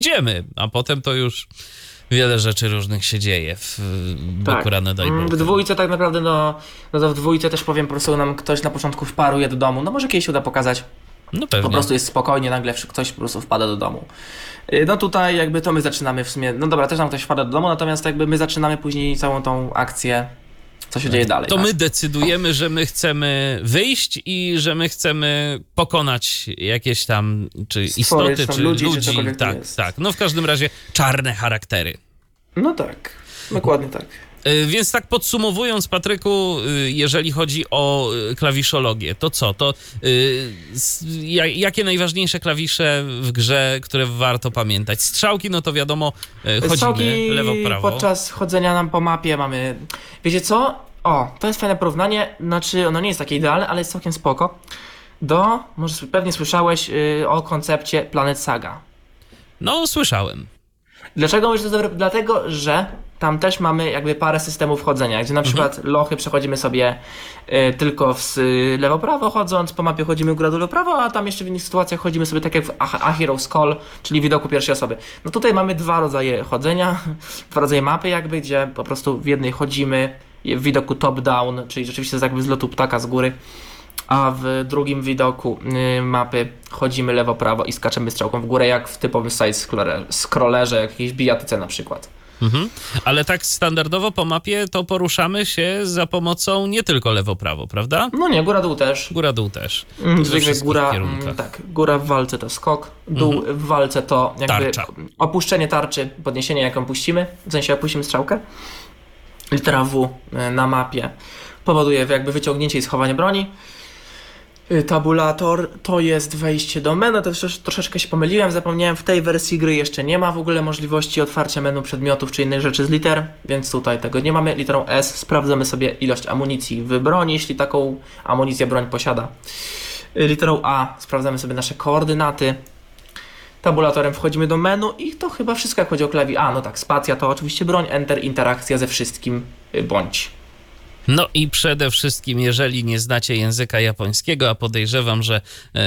idziemy, a potem to już wiele rzeczy różnych się dzieje w boku rano daj Bóg. W dwójce tak naprawdę, no to w dwójce też powiem, po prostu nam ktoś na początku wparuje do domu, no może kiedyś uda pokazać. No pewnie. Po prostu jest spokojnie, nagle ktoś po prostu wpada do domu. No tutaj jakby to my zaczynamy w sumie, no dobra, też nam ktoś wpada do domu, natomiast jakby my zaczynamy później całą tą akcję, co się dzieje dalej. To tak? my decydujemy, że my chcemy wyjść i że my chcemy pokonać jakieś tam, czy istoty, czy ludzi. Czy Tak. No w każdym razie czarne charaktery. No tak, dokładnie tak. Więc tak podsumowując, Patryku, jeżeli chodzi o klawiszologię, to co? To jakie najważniejsze klawisze w grze, które warto pamiętać? Strzałki, no to wiadomo, chodzimy lewo-prawo. Podczas chodzenia nam po mapie mamy... Wiecie co? O, to jest fajne porównanie, znaczy ono nie jest takie idealne, ale jest całkiem spoko. Może pewnie słyszałeś o koncepcie Planet Saga. No, słyszałem. Dlaczego mówię, że to jest dobre? Dlatego, że tam też mamy jakby parę systemów chodzenia, gdzie na przykład lochy przechodzimy sobie tylko w lewo-prawo chodząc, po mapie chodzimy góra dół prawo, a tam jeszcze w innych sytuacjach chodzimy sobie tak jak w A Hero's Call, czyli widoku pierwszej osoby. No tutaj mamy dwa rodzaje chodzenia, dwa rodzaje mapy jakby, gdzie po prostu w jednej chodzimy w widoku top-down, czyli rzeczywiście jest jakby z lotu ptaka z góry, a w drugim widoku mapy chodzimy lewo-prawo i skaczemy strzałką w górę, jak w typowym side-scrollerze, jakiejś bijatyce na przykład. Ale tak standardowo po mapie to poruszamy się za pomocą nie tylko lewo-prawo, prawda? No nie, góra-dół też. Góra-dół też. Zwykle góra w walce to skok, dół w walce to jakby tarcza. Opuszczenie tarczy, podniesienie jak ją puścimy, w sensie jak puścimy strzałkę. Litera W na mapie powoduje jakby wyciągnięcie i schowanie broni. Tabulator to jest wejście do menu, to troszeczkę się pomyliłem, zapomniałem, w tej wersji gry jeszcze nie ma w ogóle możliwości otwarcia menu przedmiotów czy innych rzeczy z liter, więc tutaj tego nie mamy. Literą S sprawdzamy sobie ilość amunicji w broni, jeśli taką amunicję broń posiada. Literą A sprawdzamy sobie nasze koordynaty. Tabulatorem wchodzimy do menu i to chyba wszystko jak chodzi o klawisz. No tak, spacja to oczywiście broń, Enter, interakcja ze wszystkim, bądź. No i przede wszystkim, jeżeli nie znacie języka japońskiego, a podejrzewam, że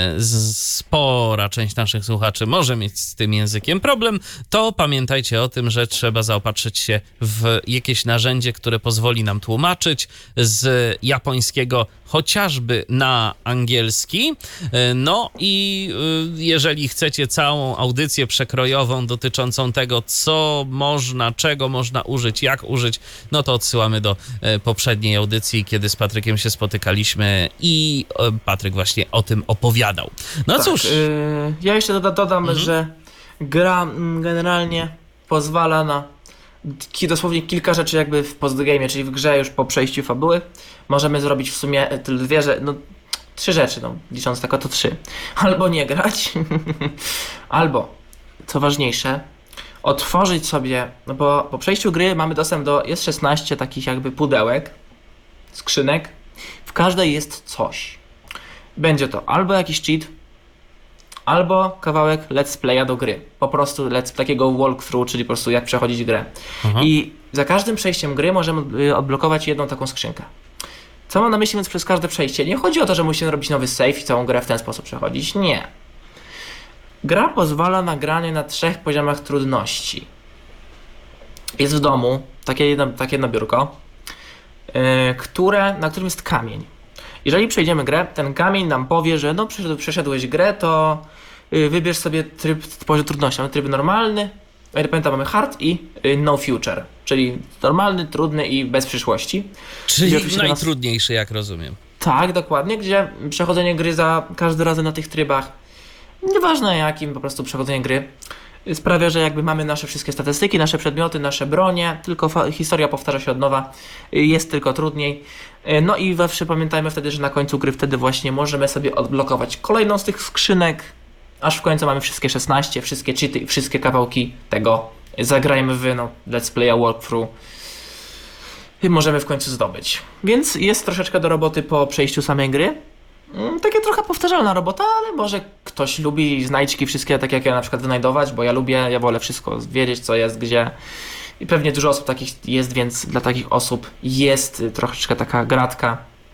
spora część naszych słuchaczy może mieć z tym językiem problem, to pamiętajcie o tym, że trzeba zaopatrzyć się w jakieś narzędzie, które pozwoli nam tłumaczyć z japońskiego chociażby na angielski. No i jeżeli chcecie całą audycję przekrojową dotyczącą tego, co można, czego można użyć, jak użyć, no to odsyłamy do poprzedniej audycji, kiedy z Patrykiem się spotykaliśmy i Patryk właśnie o tym opowiadał. No tak, cóż. Ja jeszcze dodam, że gra generalnie pozwala na dosłownie kilka rzeczy jakby w postgame, czyli w grze już po przejściu fabuły. Możemy zrobić w sumie trzy rzeczy, licząc tylko to 3. Albo nie grać, albo, co ważniejsze, otworzyć sobie, no bo po przejściu gry mamy dostęp jest 16 takich jakby pudełek, skrzynek, w każdej jest coś. Będzie to albo jakiś cheat, albo kawałek let's playa do gry. Po prostu takiego walkthrough, czyli po prostu jak przechodzić grę. I za każdym przejściem gry możemy odblokować jedną taką skrzynkę. Co mam na myśli więc przez każde przejście? Nie chodzi o to, że musimy robić nowy save i całą grę w ten sposób przechodzić. Nie. Gra pozwala na granie na 3 poziomach trudności. Jest w domu takie jedno biurko, na którym jest kamień. Jeżeli przejdziemy grę, ten kamień nam powie, że przeszedłeś grę, to wybierz sobie poziom trudności. Mamy tryb normalny, jak pamiętam, mamy hard i no future, czyli normalny, trudny i bez przyszłości. Czyli najtrudniejszy, jak rozumiem. Tak, dokładnie, gdzie przechodzenie gry za każdym razem na tych trybach, nieważne jakim, po prostu przechodzenie gry, sprawia, że jakby mamy nasze wszystkie statystyki, nasze przedmioty, nasze bronie, tylko historia powtarza się od nowa, jest tylko trudniej. No i pamiętajmy wtedy, że na końcu gry wtedy właśnie możemy sobie odblokować kolejną z tych skrzynek, aż w końcu mamy wszystkie 16, wszystkie cheaty i wszystkie kawałki tego zagrajmy let's play a walkthrough i możemy w końcu zdobyć. Więc jest troszeczkę do roboty po przejściu samej gry. Takie trochę powtarzalna robota, ale może ktoś lubi znajdźki wszystkie, tak jak ja na przykład wynajdować, bo ja wolę wszystko wiedzieć, co jest, gdzie. I pewnie dużo osób takich jest, więc dla takich osób jest troszeczkę taka gratka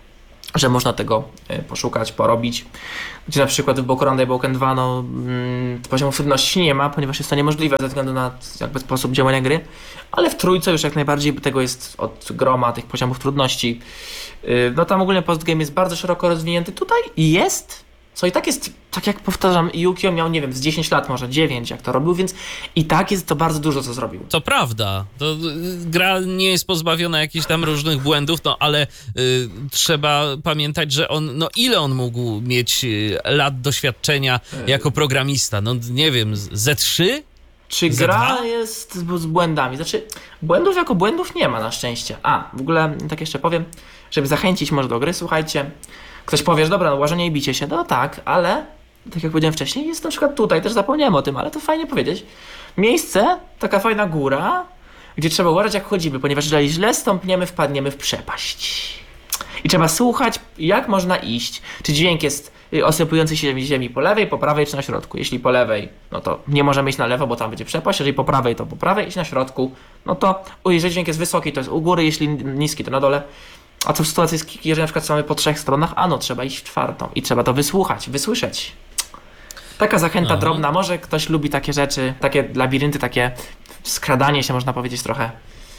że można tego poszukać, porobić. Gdzie na przykład w Boku i Boken 2 poziomu trudności nie ma, ponieważ jest to niemożliwe ze względu na jakby sposób działania gry, ale w trójce już jak najbardziej tego jest od groma tych poziomów trudności. No tam ogólnie postgame jest bardzo szeroko rozwinięty. Tutaj jest, co i tak jest, tak jak powtarzam, Yukio miał, nie wiem, z 10 lat, może 9, jak to robił, więc i tak jest to bardzo dużo, co zrobił. To prawda. Gra nie jest pozbawiona jakichś tam różnych błędów, no ale trzeba pamiętać, że ile on mógł mieć lat doświadczenia jako programista? No nie wiem, ze 3? Czy gra jest z błędami? Znaczy, błędów jako błędów nie ma na szczęście. W ogóle tak jeszcze powiem, żeby zachęcić może do gry, słuchajcie. Ktoś powie, że dobra, łażenie i bicie się, no tak, ale tak jak powiedziałem wcześniej, jest na przykład tutaj, też zapomniałem o tym, ale to fajnie powiedzieć. Miejsce, taka fajna góra, gdzie trzeba uważać jak chodzimy, ponieważ jeżeli źle stąpniemy, wpadniemy w przepaść. I trzeba słuchać, jak można iść. Czy dźwięk jest osypujący się ziemi po lewej, po prawej, czy na środku. Jeśli po lewej, no to nie możemy iść na lewo, bo tam będzie przepaść. Jeżeli po prawej, to po prawej, iść na środku. No to jeżeli dźwięk jest wysoki, to jest u góry, jeśli niski, to na dole. A co w sytuacji, jeżeli na przykład mamy po 3 stronach, trzeba iść w 4 i trzeba to wysłuchać, wysłyszeć. Taka zachęta drobna, może ktoś lubi takie rzeczy, takie labirynty, takie skradanie się, można powiedzieć trochę.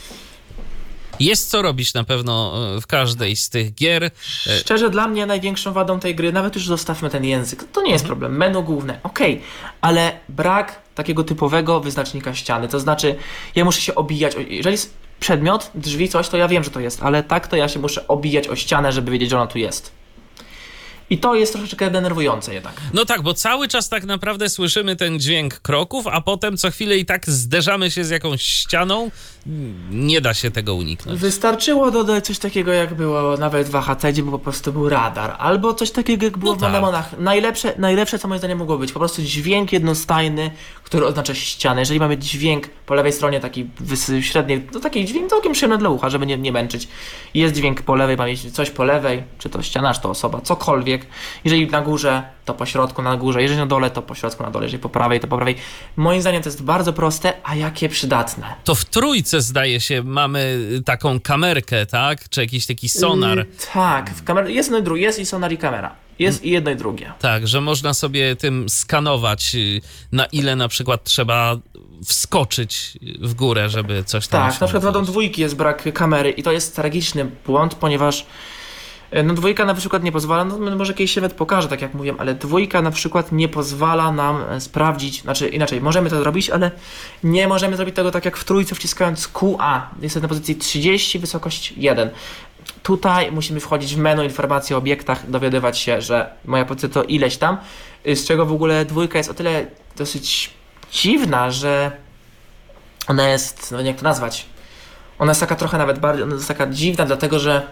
Jest co robić na pewno w każdej z tych gier. Szczerze, dla mnie największą wadą tej gry, nawet już zostawmy ten język, to nie jest problem, menu główne, okej, ale brak takiego typowego wyznacznika ściany, to znaczy ja muszę się obijać, jeżeli jest przedmiot, drzwi, coś, to ja wiem, że to jest, ale tak to ja się muszę obijać o ścianę, żeby wiedzieć, że ona tu jest. I to jest troszeczkę denerwujące jednak. No tak, bo cały czas tak naprawdę słyszymy ten dźwięk kroków, a potem co chwilę i tak zderzamy się z jakąś ścianą. Nie da się tego uniknąć. Wystarczyło dodać coś takiego, jak było nawet w AHC, gdzie po prostu był radar. Albo coś takiego, jak było w Manemonach. Najlepsze, co moim zdaniem mogło być. Po prostu dźwięk jednostajny, który oznacza ścianę. Jeżeli mamy dźwięk po lewej stronie, taki średni, to taki dźwięk całkiem przyjemny dla ucha, żeby nie męczyć. Jest dźwięk po lewej, mamy coś po lewej, czy to ściana, czy to osoba, cokolwiek. Jeżeli na górze, to po środku na górze. Jeżeli na dole, to po środku na dole. Jeżeli po prawej, to po prawej. Moim zdaniem to jest bardzo proste, a jakie przydatne. To w trójce, zdaje się, mamy taką kamerkę, tak? Czy jakiś taki sonar. Tak, jest jedno i drugie, jest i sonar i kamera. Jest i jedno i drugie. Tak, że można sobie tym skanować, na ile na przykład trzeba wskoczyć w górę, żeby coś tam... Tak, na przykład wadą dwójki jest brak kamery i to jest tragiczny błąd, ponieważ dwójka na przykład nie pozwala, może kiedyś się nawet pokaże, tak jak mówiłem, ale dwójka na przykład nie pozwala nam sprawdzić, znaczy inaczej, możemy to zrobić, ale nie możemy zrobić tego tak jak w trójce, wciskając QA. Jest na pozycji 30, wysokość 1. Tutaj musimy wchodzić w menu informacji o obiektach, dowiadywać się, że moja pozycja to ileś tam, z czego w ogóle dwójka jest o tyle dosyć dziwna, że ona jest, jak to nazwać, ona jest taka trochę nawet bardziej, ona jest taka dziwna, dlatego że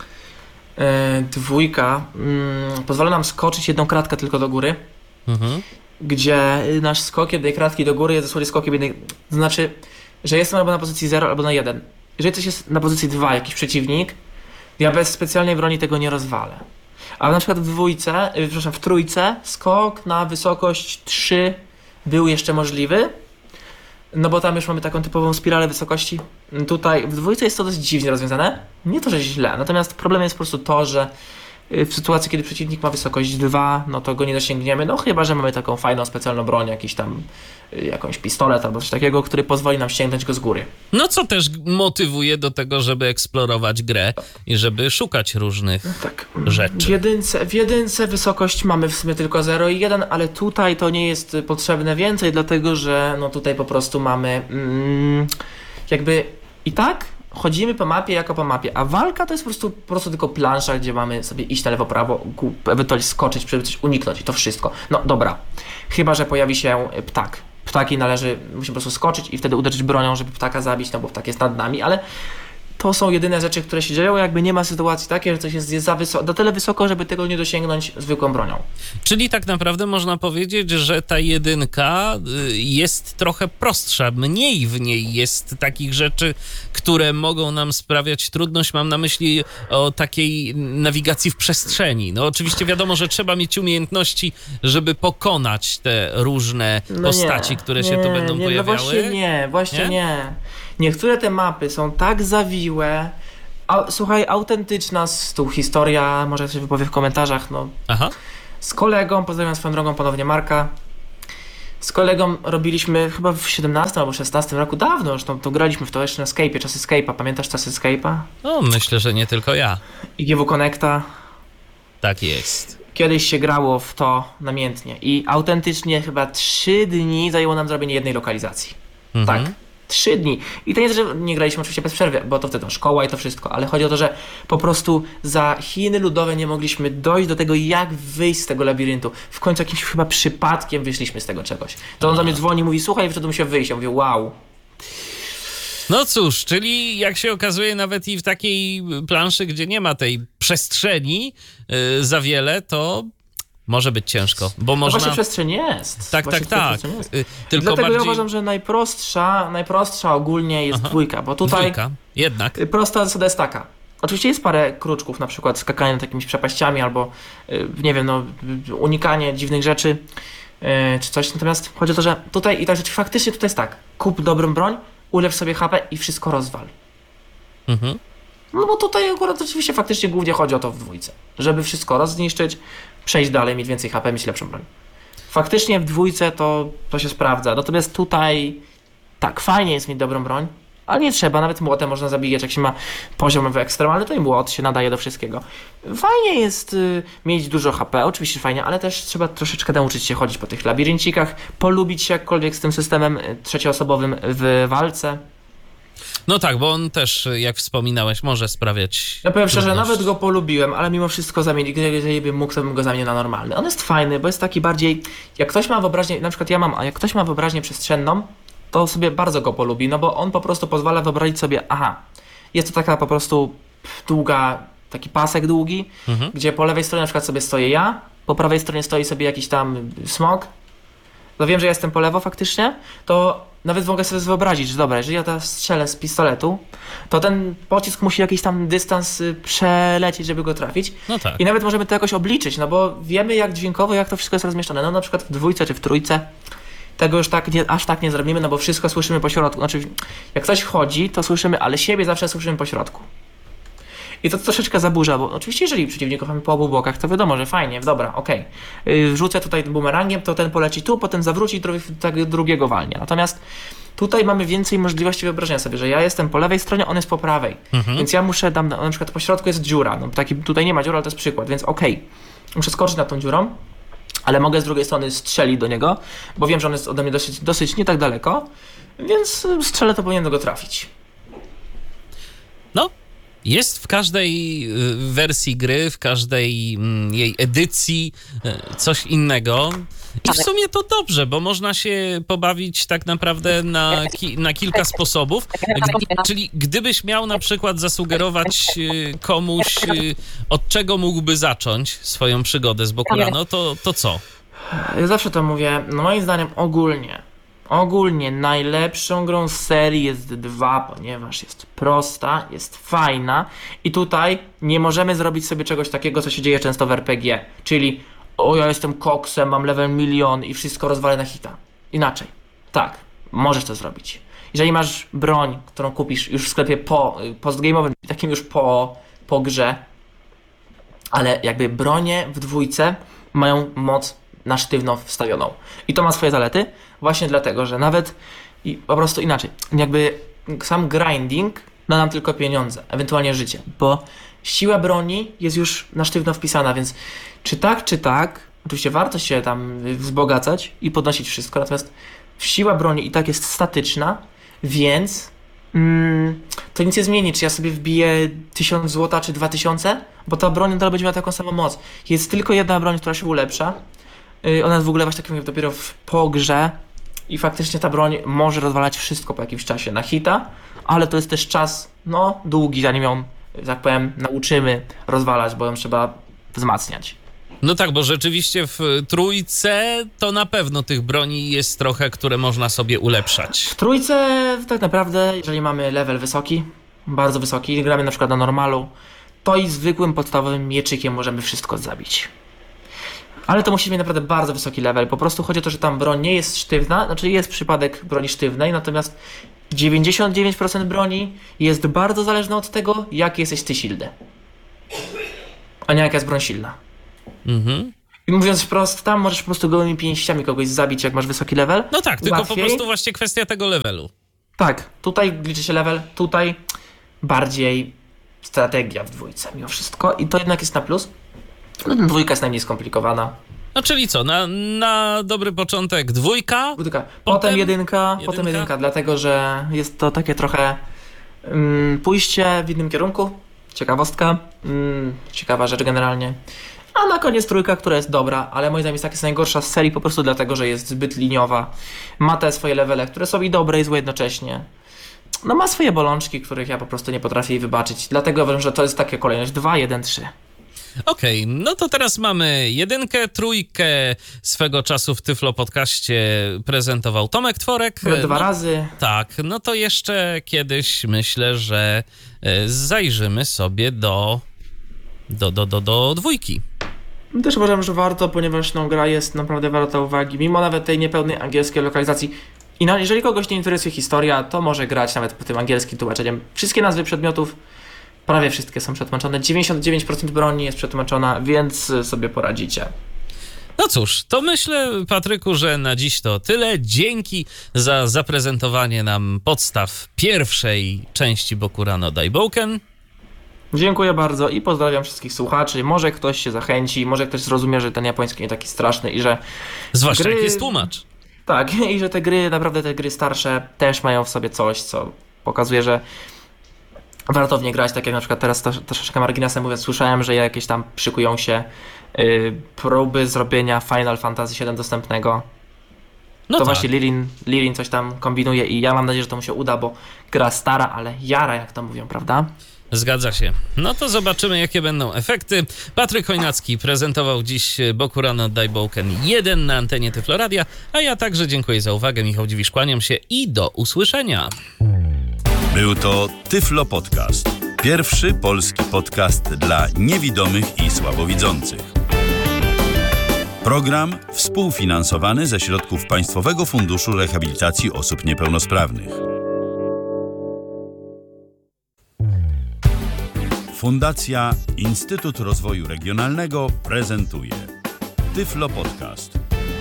dwójka pozwala nam skoczyć jedną kratkę tylko do góry, gdzie nasz skok jednej kratki do góry jest dosłownie skokiem jednej, to znaczy, że jestem albo na pozycji 0, albo na 1. Jeżeli coś jest na pozycji 2, jakiś przeciwnik, ja bez specjalnej broni tego nie rozwalę. A na przykład w trójce skok na wysokość 3 był jeszcze możliwy, no bo tam już mamy taką typową spiralę wysokości. Tutaj w dwójce jest to dość dziwnie rozwiązane. Nie to, że źle, natomiast problemem jest po prostu to, że w sytuacji, kiedy przeciwnik ma wysokość 2, no to go nie dosięgniemy, no chyba, że mamy taką fajną, specjalną broń, jakiś tam, jakąś pistolet albo coś takiego, który pozwoli nam sięgnąć go z góry. No co też motywuje do tego, żeby eksplorować grę i żeby szukać różnych rzeczy. W jedynce wysokość mamy w sumie tylko 0 i 1, ale tutaj to nie jest potrzebne więcej, dlatego że no tutaj po prostu mamy jakby i tak chodzimy po mapie jako po mapie, a walka to jest po prostu tylko plansza, gdzie mamy sobie iść na lewo, prawo, ewentualnie skoczyć, żeby coś uniknąć i to wszystko. No dobra, chyba że pojawi się ptak. Musimy po prostu skoczyć i wtedy uderzyć bronią, żeby ptaka zabić, no bo ptak jest nad nami, ale to są jedyne rzeczy, które się dzieją, jakby nie ma sytuacji takiej, że coś jest na tyle wysoko, żeby tego nie dosięgnąć zwykłą bronią. Czyli tak naprawdę można powiedzieć, że ta jedynka jest trochę prostsza, mniej w niej jest takich rzeczy, które mogą nam sprawiać trudność. Mam na myśli o takiej nawigacji w przestrzeni. No oczywiście wiadomo, że trzeba mieć umiejętności, żeby pokonać te różne postaci, które się tu będą pojawiały. No właśnie nie. Niektóre te mapy są tak zawiłe, Słuchaj, autentyczna tu historia, może się wypowie w komentarzach, no. Aha. Z kolegą, pozdrawiam swoją drogą ponownie Marka. Z kolegą robiliśmy chyba w 17 albo 16 roku, dawno już, to graliśmy w to jeszcze na Skype'ie, czasy Skype'a, pamiętasz czasy Skype'a? No, myślę, że nie tylko ja. I GW Connecta. Tak jest. Kiedyś się grało w to namiętnie i autentycznie chyba 3 dni zajęło nam zrobienie jednej lokalizacji. Tak. 3 dni. I to nie jest, że nie graliśmy oczywiście bez przerwy, bo to wtedy szkoła i to wszystko, ale chodzi o to, że po prostu za Chiny Ludowe nie mogliśmy dojść do tego, jak wyjść z tego labiryntu. W końcu jakimś chyba przypadkiem wyszliśmy z tego czegoś. To on do mnie dzwoni i mówi, słuchaj, wtedy muszę wyjść. Ja mówię, wow. No cóż, czyli jak się okazuje, nawet i w takiej planszy, gdzie nie ma tej przestrzeni za wiele, to może być ciężko, bo można... Właśnie przestrzeń jest. Tak. Tylko dlatego bardziej... ja uważam, że najprostsza ogólnie jest dwójka, bo tutaj Dwójka, jednak. prosta zasada jest taka. Oczywiście jest parę kruczków, na przykład skakanie nad jakimiś przepaściami albo, nie wiem, no, unikanie dziwnych rzeczy czy coś. Natomiast chodzi o to, że tutaj i tak rzeczy faktycznie tutaj jest tak. Kup dobrą broń, ulepsz sobie HP i wszystko rozwal. No bo tutaj akurat oczywiście faktycznie głównie chodzi o to w dwójce. Żeby wszystko rozniszczyć, przejść dalej, mieć więcej HP, mieć lepszą broń. Faktycznie w dwójce to się sprawdza. Natomiast tutaj tak, fajnie jest mieć dobrą broń, ale nie trzeba, nawet młotem można zabijać, jak się ma poziom ekstremalny, to i młot się nadaje do wszystkiego. Fajnie jest mieć dużo HP, oczywiście fajnie, ale też trzeba troszeczkę nauczyć się chodzić po tych labiryncikach, polubić się jakkolwiek z tym systemem trzecioosobowym w walce. No tak, bo on też, jak wspominałeś, może sprawiać... Ja powiem szczerze, trudność. nawet go polubiłem, ale mimo wszystko jeżeli bym mógł, to bym go zamienił na normalny. On jest fajny, bo jest taki bardziej... Jak ktoś ma wyobraźnię, na przykład ja mam, a jak ktoś ma wyobraźnię przestrzenną, to sobie bardzo go polubi, no bo on po prostu pozwala wyobrazić sobie, jest to taka po prostu długa, taki pasek długi, gdzie po lewej stronie na przykład sobie stoję ja, po prawej stronie stoi sobie jakiś tam smok. No wiem, że ja jestem po lewo faktycznie, to nawet mogę sobie wyobrazić, że dobra, jeżeli ja teraz strzelę z pistoletu, to ten pocisk musi jakiś tam dystans przelecieć, żeby go trafić. No tak. I nawet możemy to jakoś obliczyć, no bo wiemy jak dźwiękowo, jak to wszystko jest rozmieszczone. No na przykład w dwójce czy w trójce tego już tak aż tak nie zrobimy, no bo wszystko słyszymy po środku. Znaczy, jak ktoś chodzi, to słyszymy, ale siebie zawsze słyszymy po środku. I to troszeczkę zaburza, bo oczywiście jeżeli przeciwników mamy po obu bokach, to wiadomo, że fajnie, dobra, okej. Rzucę tutaj bumerangiem, to ten poleci tu, potem zawróci i tak drugiego walnie. Natomiast tutaj mamy więcej możliwości wyobrażenia sobie, że ja jestem po lewej stronie, on jest po prawej. Więc ja muszę, na przykład po środku jest dziura, no tutaj nie ma dziura, ale to jest przykład, więc muszę skoczyć nad tą dziurą, ale mogę z drugiej strony strzelić do niego, bo wiem, że on jest ode mnie dosyć nie tak daleko, więc strzelę, to powinien go trafić. No, jest w każdej wersji gry, w każdej jej edycji coś innego. I w sumie to dobrze, bo można się pobawić tak naprawdę na kilka sposobów. Czyli gdybyś miał na przykład zasugerować komuś, od czego mógłby zacząć swoją przygodę z Bokurano, to co? Ja zawsze to mówię, no moim zdaniem ogólnie najlepszą grą z serii jest 2, ponieważ jest prosta, jest fajna i tutaj nie możemy zrobić sobie czegoś takiego, co się dzieje często w RPG, czyli ja jestem koksem, mam level 1 000 000 i wszystko rozwalę na hita. Inaczej. Tak, możesz to zrobić. Jeżeli masz broń, którą kupisz już w sklepie postgame'owym, takim już po grze, ale jakby bronie w dwójce mają moc na sztywno wstawioną. I to ma swoje zalety, właśnie dlatego, że nawet i po prostu inaczej, jakby sam grinding da nam tylko pieniądze, ewentualnie życie, bo siła broni jest już na sztywno wpisana, więc czy tak, oczywiście warto się tam wzbogacać i podnosić wszystko, natomiast siła broni i tak jest statyczna, więc to nic nie zmieni, czy ja sobie wbiję 1000 złota czy 2000, bo ta broń nadal będzie miała taką samą moc. Jest tylko jedna broń, która się ulepsza. Ona jest w ogóle właśnie tak jak dopiero po grze i faktycznie ta broń może rozwalać wszystko po jakimś czasie na hita, ale to jest też czas, długi, zanim ją, tak powiem, nauczymy rozwalać, bo ją trzeba wzmacniać. No tak, bo rzeczywiście w trójce to na pewno tych broni jest trochę, które można sobie ulepszać. W trójce tak naprawdę, jeżeli mamy level wysoki, bardzo wysoki, gramy na przykład na normalu, to i zwykłym podstawowym mieczykiem możemy wszystko zabić. Ale to musi mieć naprawdę bardzo wysoki level. Po prostu chodzi o to, że tam broń nie jest sztywna, znaczy jest przypadek broni sztywnej, natomiast 99% broni jest bardzo zależna od tego, jaki jesteś ty silny, a nie jaka jest broń silna. I mówiąc wprost, tam możesz po prostu gołymi pięściami kogoś zabić, jak masz wysoki level. No tak, tylko Łatwiej. po prostu właśnie kwestia tego levelu. Tak, tutaj liczy się level, tutaj bardziej strategia w dwójce mimo wszystko i to jednak jest na plus. No, dwójka jest najmniej skomplikowana. No czyli co, na dobry początek dwójka, Potem jedynka, dlatego że jest to takie trochę pójście w innym kierunku. Ciekawostka, ciekawa rzecz generalnie. A na koniec trójka, która jest dobra, ale moim zdaniem jest najgorsza z serii po prostu dlatego, że jest zbyt liniowa. Ma te swoje levele, które są i dobre i złe jednocześnie. No ma swoje bolączki, których ja po prostu nie potrafię jej wybaczyć. Dlatego uważam, że to jest taka kolejność 2, 1, 3. Okej, no to teraz mamy jedynkę, trójkę swego czasu w Tyflo Podcaście prezentował Tomek Tworek. Dwa razy. Tak, no to jeszcze kiedyś myślę, że zajrzymy sobie do dwójki. Też uważam, że warto, ponieważ gra jest naprawdę warta uwagi, mimo nawet tej niepełnej angielskiej lokalizacji. I jeżeli kogoś nie interesuje historia, to może grać nawet po tym angielskim tłumaczeniem. Wszystkie nazwy przedmiotów, prawie wszystkie są przetłumaczone. 99% broni jest przetłumaczona, więc sobie poradzicie. No cóż, to myślę, Patryku, że na dziś to tyle. Dzięki za zaprezentowanie nam podstaw pierwszej części Boku no Daibouken. Dziękuję bardzo i pozdrawiam wszystkich słuchaczy. Może ktoś się zachęci, może ktoś zrozumie, że ten japoński nie taki straszny i że... Zwłaszcza jak jest tłumacz. Tak, i że te gry, naprawdę te gry starsze też mają w sobie coś, co pokazuje, że warto w nie grać, tak jak na przykład teraz troszeczkę marginesem mówiąc, słyszałem, że jakieś tam szykują się próby zrobienia Final Fantasy VII dostępnego. No to tak. Właśnie Lirin coś tam kombinuje i ja mam nadzieję, że to mu się uda, bo gra stara, ale jara, jak to mówią, prawda? Zgadza się. No to zobaczymy, jakie będą efekty. Patryk Chojnacki prezentował dziś Boku no Daibouken 1 na antenie Tyfloradia, a ja także dziękuję za uwagę. Michał Dziwisz, kłaniam się i do usłyszenia. Był to Tyflo Podcast. Pierwszy polski podcast dla niewidomych i słabowidzących. Program współfinansowany ze środków Państwowego Funduszu Rehabilitacji Osób Niepełnosprawnych. Fundacja Instytut Rozwoju Regionalnego prezentuje Tyflo Podcast.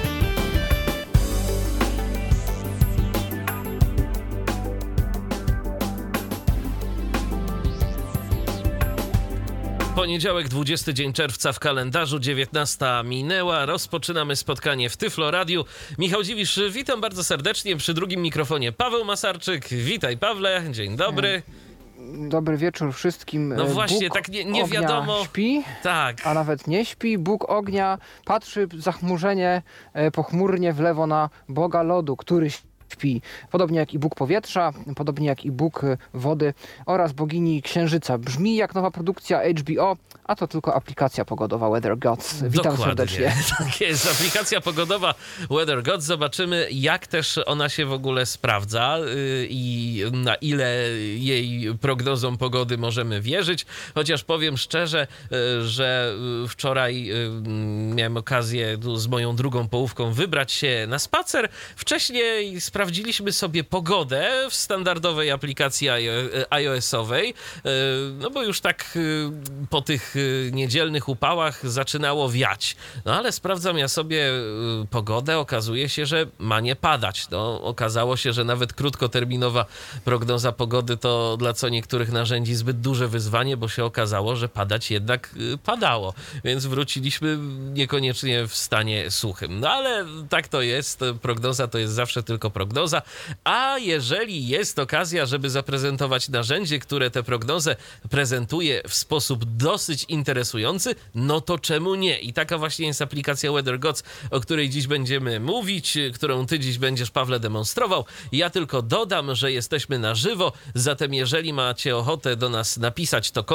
Poniedziałek, 20 dzień czerwca w kalendarzu, 19 minęła. Rozpoczynamy spotkanie w Tyflo Radiu. Michał Dziwisz, witam bardzo serdecznie. Przy drugim mikrofonie Paweł Masarczyk. Witaj, Pawle, dzień dobry. Dobry wieczór wszystkim. No właśnie, Bóg tak nie ognia wiadomo. Śpi, Tak. a nawet nie śpi. Bóg ognia patrzy zachmurzenie, pochmurnie w lewo na Boga lodu, który śpi. Podobnie jak i Bóg powietrza, podobnie jak i Bóg wody oraz bogini księżyca. Brzmi jak nowa produkcja HBO, a to tylko aplikacja pogodowa Weather Gods. Witam Dokładnie. serdecznie. Tak jest, aplikacja pogodowa Weather Gods. Zobaczymy, jak też ona się w ogóle sprawdza i na ile jej prognozom pogody możemy wierzyć. Chociaż powiem szczerze, że wczoraj miałem okazję tu z moją drugą połówką wybrać się na spacer. Wcześniej sprawdziliśmy sobie pogodę w standardowej aplikacji iOS-owej, no bo już tak po tych niedzielnych upałach zaczynało wiać. No ale sprawdzam ja sobie pogodę, okazuje się, że ma nie padać. No, okazało się, że nawet krótkoterminowa prognoza pogody to dla co niektórych narzędzi zbyt duże wyzwanie, bo się okazało, że padać jednak padało. Więc wróciliśmy niekoniecznie w stanie suchym. No ale tak to jest. Prognoza to jest zawsze tylko prognoza. A jeżeli jest okazja, żeby zaprezentować narzędzie, które tę prognozę prezentuje w sposób dosyć interesujący, no to czemu nie? I taka właśnie jest aplikacja Weather Gods, o której dziś będziemy mówić, którą ty dziś będziesz, Pawle, demonstrował. Ja tylko dodam, że jesteśmy na żywo, zatem jeżeli macie ochotę do nas napisać, to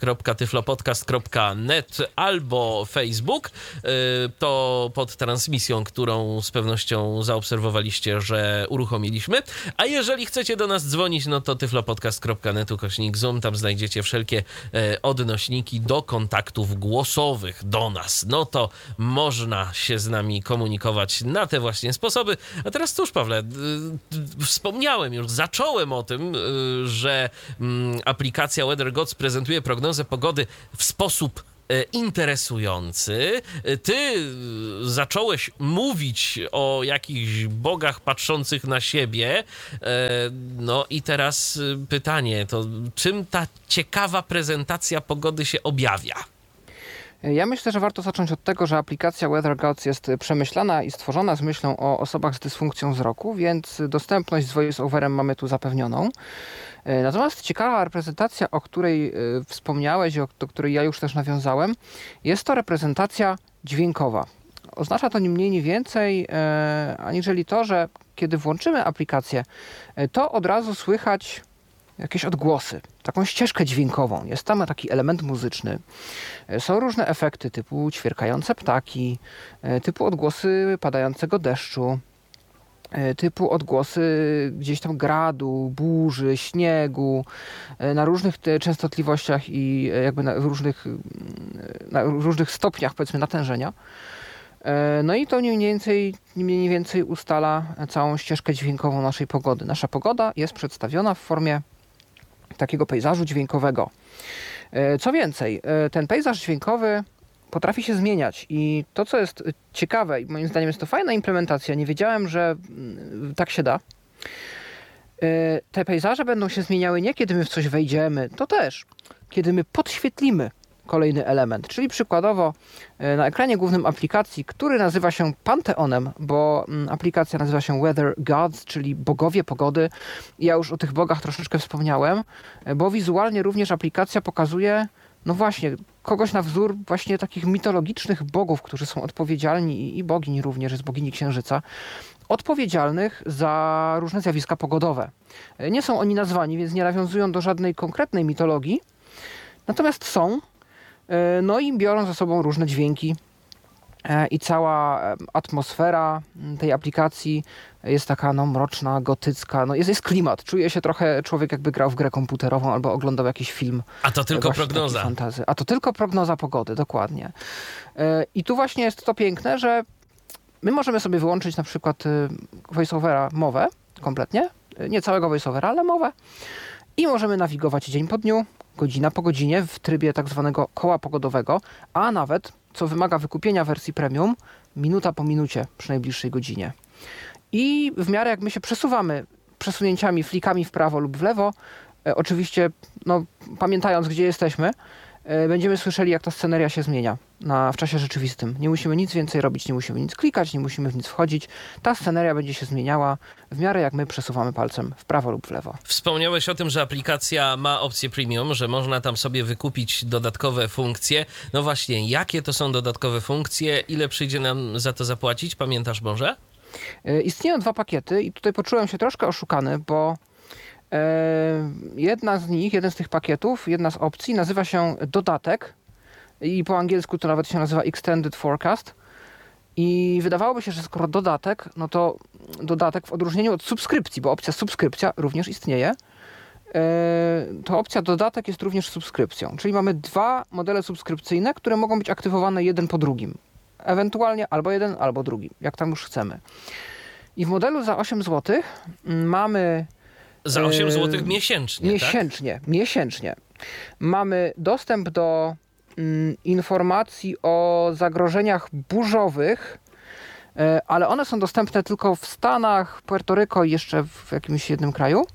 kontakt.tyflopodcast.net albo Facebook, to pod transmisją, którą z pewnością zaobserwowaliście, że uruchomiliśmy. A jeżeli chcecie do nas dzwonić, no to tyflopodcast.net/Zoom, tam znajdziecie wszelkie odnośniki do kontaktów głosowych do nas. No to można się z nami komunikować na te właśnie sposoby. A teraz cóż, Pawle, wspomniałem już, zacząłem o tym, że aplikacja Weather Gods prezentuje prognozę pogody w sposób interesujący. Ty zacząłeś mówić o jakichś bogach patrzących na siebie. No i teraz pytanie, to czym ta ciekawa prezentacja pogody się objawia? Ja myślę, że warto zacząć od tego, że aplikacja Weather Gods jest przemyślana i stworzona z myślą o osobach z dysfunkcją wzroku, więc dostępność z voice-overem mamy tu zapewnioną. Natomiast ciekawa reprezentacja, o której wspomniałeś, do której ja już też nawiązałem, jest to reprezentacja dźwiękowa. Oznacza to ni mniej, ni więcej, aniżeli to, że kiedy włączymy aplikację, to od razu słychać jakieś odgłosy, taką ścieżkę dźwiękową. Jest tam taki element muzyczny. Są różne efekty typu ćwierkające ptaki, typu odgłosy padającego deszczu, typu odgłosy gdzieś tam gradu, burzy, śniegu, na różnych częstotliwościach i jakby na różnych stopniach, powiedzmy, natężenia. No i to mniej mniej więcej ustala całą ścieżkę dźwiękową naszej pogody. Nasza pogoda jest przedstawiona w formie takiego pejzażu dźwiękowego. Co więcej, ten pejzaż dźwiękowy potrafi się zmieniać i to, co jest ciekawe i moim zdaniem jest to fajna implementacja, nie wiedziałem, że tak się da. Te pejzaże będą się zmieniały nie kiedy my w coś wejdziemy, to też kiedy my podświetlimy kolejny element, czyli przykładowo na ekranie głównym aplikacji, który nazywa się Panteonem, bo aplikacja nazywa się Weather Gods, czyli bogowie pogody. Ja już o tych bogach troszeczkę wspomniałem, bo wizualnie również aplikacja pokazuje, no właśnie, kogoś na wzór właśnie takich mitologicznych bogów, którzy są odpowiedzialni i bogini również, jest bogini Księżyca, odpowiedzialnych za różne zjawiska pogodowe. Nie są oni nazwani, więc nie nawiązują do żadnej konkretnej mitologii, natomiast są. No i biorą ze sobą różne dźwięki i cała atmosfera tej aplikacji jest taka mroczna, gotycka. No jest klimat. Czuje się trochę człowiek jakby grał w grę komputerową albo oglądał jakiś film. A to tylko prognoza. Fantazy. A to tylko prognoza pogody, dokładnie. I tu właśnie jest to piękne, że my możemy sobie wyłączyć na przykład voiceovera, mowę kompletnie. Nie całego voiceovera, ale mowę. I możemy nawigować dzień po dniu, godzina po godzinie w trybie tak zwanego koła pogodowego, a nawet, co wymaga wykupienia wersji premium, minuta po minucie przy najbliższej godzinie. I w miarę jak my się przesuwamy przesunięciami, flikami w prawo lub w lewo, oczywiście pamiętając, gdzie jesteśmy, będziemy słyszeli, jak ta sceneria się zmienia w czasie rzeczywistym. Nie musimy nic więcej robić, nie musimy nic klikać, nie musimy w nic wchodzić. Ta sceneria będzie się zmieniała w miarę jak my przesuwamy palcem w prawo lub w lewo. Wspomniałeś o tym, że aplikacja ma opcję premium, że można tam sobie wykupić dodatkowe funkcje. No właśnie, jakie to są dodatkowe funkcje? Ile przyjdzie nam za to zapłacić? Pamiętasz może? Istnieją dwa pakiety i tutaj poczułem się troszkę oszukany, bo jeden z tych pakietów, jedna z opcji nazywa się dodatek i po angielsku to nawet się nazywa Extended Forecast i wydawałoby się, że skoro dodatek, no to dodatek w odróżnieniu od subskrypcji, bo opcja subskrypcja również istnieje, to opcja dodatek jest również subskrypcją, czyli mamy dwa modele subskrypcyjne, które mogą być aktywowane jeden po drugim, ewentualnie albo jeden, albo drugi, jak tam już chcemy. I w modelu za 8 zł mamy za 8 zł miesięcznie, Miesięcznie. Mamy dostęp do informacji o zagrożeniach burzowych, ale one są dostępne tylko w Stanach, Puerto Rico i jeszcze w jakimś jednym kraju.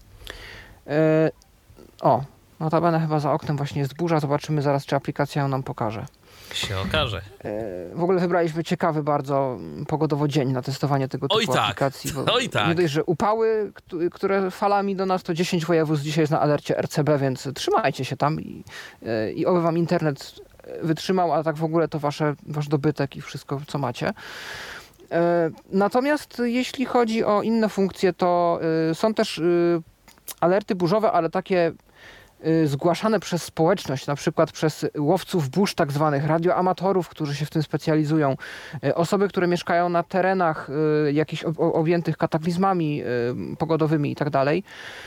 Notabene chyba za oknem właśnie jest burza. Zobaczymy zaraz, czy aplikacja ją nam pokaże. Się okaże. W ogóle wybraliśmy ciekawy bardzo pogodowo dzień na testowanie tego typu aplikacji. Nie dość, że upały, które falami do nas, to 10 województw dzisiaj jest na alercie RCB, więc trzymajcie się tam i oby wam internet wytrzymał, a tak w ogóle to wasz dobytek i wszystko, co macie. Natomiast jeśli chodzi o inne funkcje, to są też alerty burzowe, ale takie zgłaszane przez społeczność, na przykład przez łowców burz tak zwanych, radioamatorów, którzy się w tym specjalizują, osoby, które mieszkają na terenach jakichś objętych kataklizmami pogodowymi i tak dalej.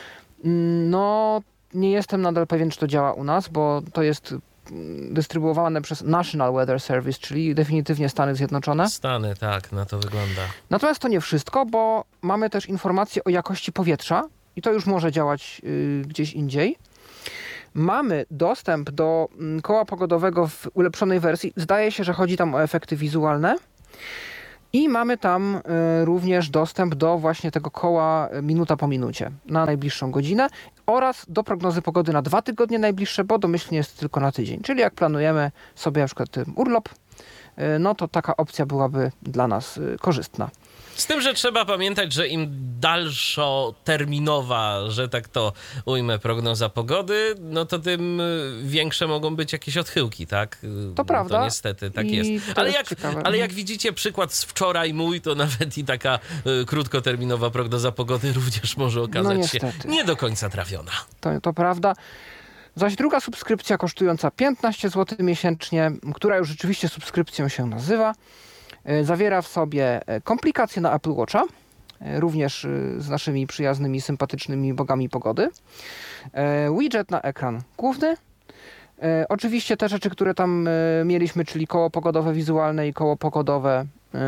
No, nie jestem nadal pewien, czy to działa u nas, bo to jest dystrybuowane przez National Weather Service, czyli definitywnie Stany Zjednoczone. Stany, tak, na to wygląda. Natomiast to nie wszystko, bo mamy też informacje o jakości powietrza i to już może działać gdzieś indziej. Mamy dostęp do koła pogodowego w ulepszonej wersji. Zdaje się, że chodzi tam o efekty wizualne. I mamy tam również dostęp do właśnie tego koła minuta po minucie na najbliższą godzinę oraz do prognozy pogody na 2 tygodnie najbliższe, bo domyślnie jest tylko na tydzień. Czyli jak planujemy sobie na przykład urlop, no to taka opcja byłaby dla nas korzystna. Z tym, że trzeba pamiętać, że im dalszoterminowa, że tak to ujmę, prognoza pogody, no to tym większe mogą być jakieś odchyłki, tak? To prawda. To niestety tak I jest. Ale jak widzicie przykład z wczoraj mój, to nawet i taka krótkoterminowa prognoza pogody również może okazać się nie do końca trafiona. To prawda. Zaś druga subskrypcja kosztująca 15 zł miesięcznie, która już rzeczywiście subskrypcją się nazywa, zawiera w sobie komplikacje na Apple Watcha, również z naszymi przyjaznymi, sympatycznymi bogami pogody, widget na ekran główny, oczywiście te rzeczy, które tam mieliśmy, czyli koło pogodowe wizualne i koło pogodowe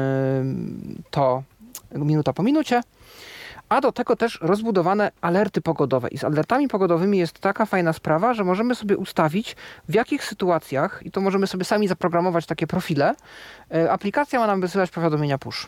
to minuta po minucie, a do tego też rozbudowane alerty pogodowe. I z alertami pogodowymi jest taka fajna sprawa, że możemy sobie ustawić, w jakich sytuacjach, i to możemy sobie sami zaprogramować takie profile, aplikacja ma nam wysyłać powiadomienia push.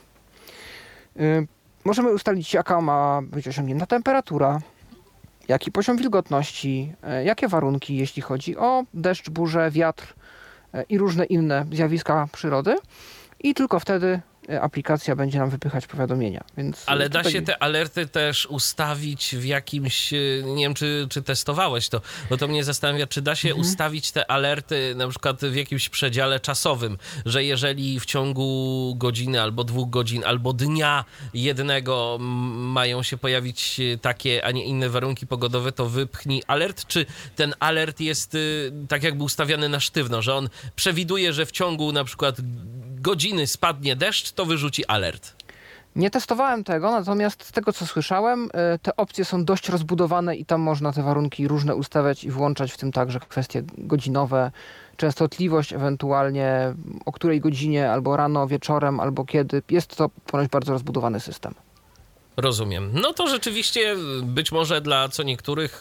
Możemy ustalić, jaka ma być osiągnięta temperatura, jaki poziom wilgotności, jakie warunki, jeśli chodzi o deszcz, burzę, wiatr i różne inne zjawiska przyrody. I tylko wtedy aplikacja będzie nam wypychać powiadomienia. Więc ale da się te alerty też ustawić w jakimś, nie wiem, czy testowałeś to, bo to mnie zastanawia, czy da się ustawić te alerty na przykład w jakimś przedziale czasowym, że jeżeli w ciągu godziny albo 2 godzin, albo dnia jednego mają się pojawić takie, a nie inne warunki pogodowe, to wypchnij alert, czy ten alert jest tak jakby ustawiany na sztywno, że on przewiduje, że w ciągu na przykład godziny spadnie deszcz, to wyrzuci alert. Nie testowałem tego, natomiast z tego, co słyszałem, te opcje są dość rozbudowane i tam można te warunki różne ustawiać i włączać, w tym także kwestie godzinowe, częstotliwość ewentualnie, o której godzinie, albo rano, wieczorem, albo kiedy. Jest to ponoć bardzo rozbudowany system. Rozumiem. No to rzeczywiście być może dla co niektórych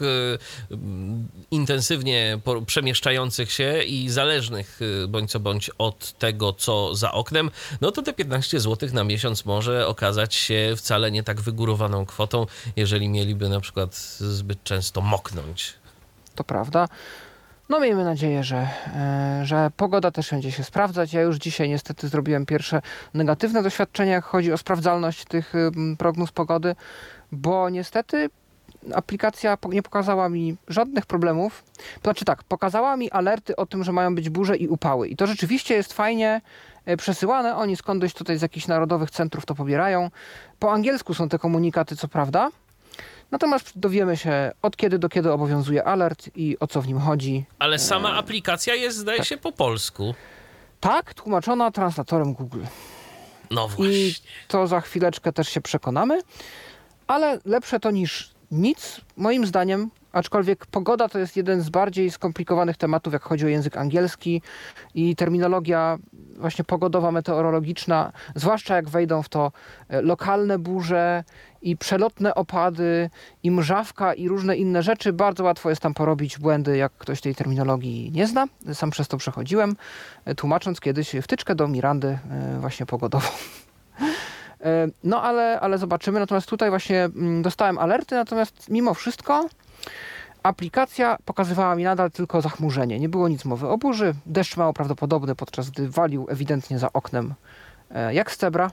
intensywnie przemieszczających się i zależnych bądź co bądź od tego, co za oknem, no to te 15 zł na miesiąc może okazać się wcale nie tak wygórowaną kwotą, jeżeli mieliby na przykład zbyt często moknąć. To prawda. No miejmy nadzieję, że pogoda też będzie się sprawdzać. Ja już dzisiaj niestety zrobiłem pierwsze negatywne doświadczenia, jak chodzi o sprawdzalność tych prognoz pogody, bo niestety aplikacja nie pokazała mi żadnych problemów. Znaczy tak, pokazała mi alerty o tym, że mają być burze i upały. I to rzeczywiście jest fajnie przesyłane. Oni skądś tutaj z jakichś narodowych centrów to pobierają. Po angielsku są te komunikaty, co prawda. Natomiast dowiemy się, od kiedy do kiedy obowiązuje alert i o co w nim chodzi. Ale sama aplikacja jest, zdaje się, po polsku. Tak, tłumaczona translatorem Google. No właśnie. I to za chwileczkę też się przekonamy. Ale lepsze to niż nic, moim zdaniem. Aczkolwiek pogoda to jest jeden z bardziej skomplikowanych tematów, jak chodzi o język angielski i terminologia właśnie pogodowa, meteorologiczna, zwłaszcza jak wejdą w to lokalne burze i przelotne opady i mrzawka i różne inne rzeczy. Bardzo łatwo jest tam porobić błędy, jak ktoś tej terminologii nie zna. Sam przez to przechodziłem, tłumacząc kiedyś wtyczkę do Mirandy właśnie pogodową. No ale zobaczymy. Natomiast tutaj właśnie dostałem alerty, natomiast mimo wszystko aplikacja pokazywała mi nadal tylko zachmurzenie. Nie było nic mowy o burzy. Deszcz mało prawdopodobny, podczas gdy walił ewidentnie za oknem jak z cebra.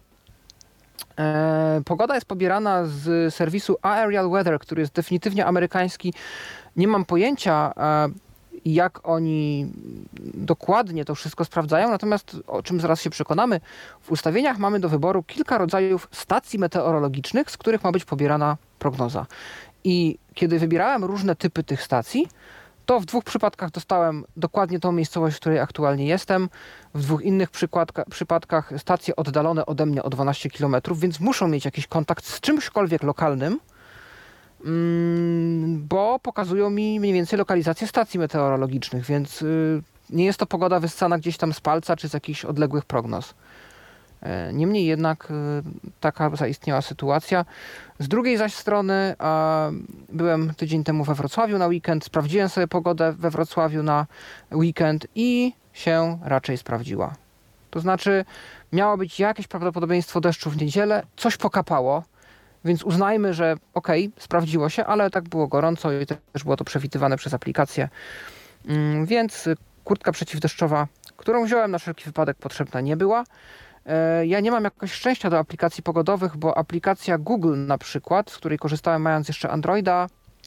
Pogoda jest pobierana z serwisu Aerial Weather, który jest definitywnie amerykański. Nie mam pojęcia, jak oni dokładnie to wszystko sprawdzają, natomiast o czym zaraz się przekonamy, w ustawieniach mamy do wyboru kilka rodzajów stacji meteorologicznych, z których ma być pobierana prognoza. I kiedy wybierałem różne typy tych stacji, To w 2 przypadkach dostałem dokładnie tą miejscowość, w której aktualnie jestem. W 2 innych przypadkach stacje oddalone ode mnie o 12 km, więc muszą mieć jakiś kontakt z czymśkolwiek lokalnym, bo pokazują mi mniej więcej lokalizację stacji meteorologicznych, więc nie jest to pogoda wyssana gdzieś tam z palca czy z jakichś odległych prognoz. Niemniej jednak taka zaistniała sytuacja. Z drugiej zaś strony byłem tydzień temu we Wrocławiu na weekend, sprawdziłem sobie pogodę we Wrocławiu na weekend i się raczej sprawdziła. To znaczy miało być jakieś prawdopodobieństwo deszczu w niedzielę, coś pokapało, więc uznajmy, że sprawdziło się, ale tak było gorąco i też było to przewidywane przez aplikację. Więc kurtka przeciwdeszczowa, którą wziąłem na wszelki wypadek, potrzebna nie była. Ja nie mam jakoś szczęścia do aplikacji pogodowych, bo aplikacja Google na przykład, z której korzystałem mając jeszcze Androida,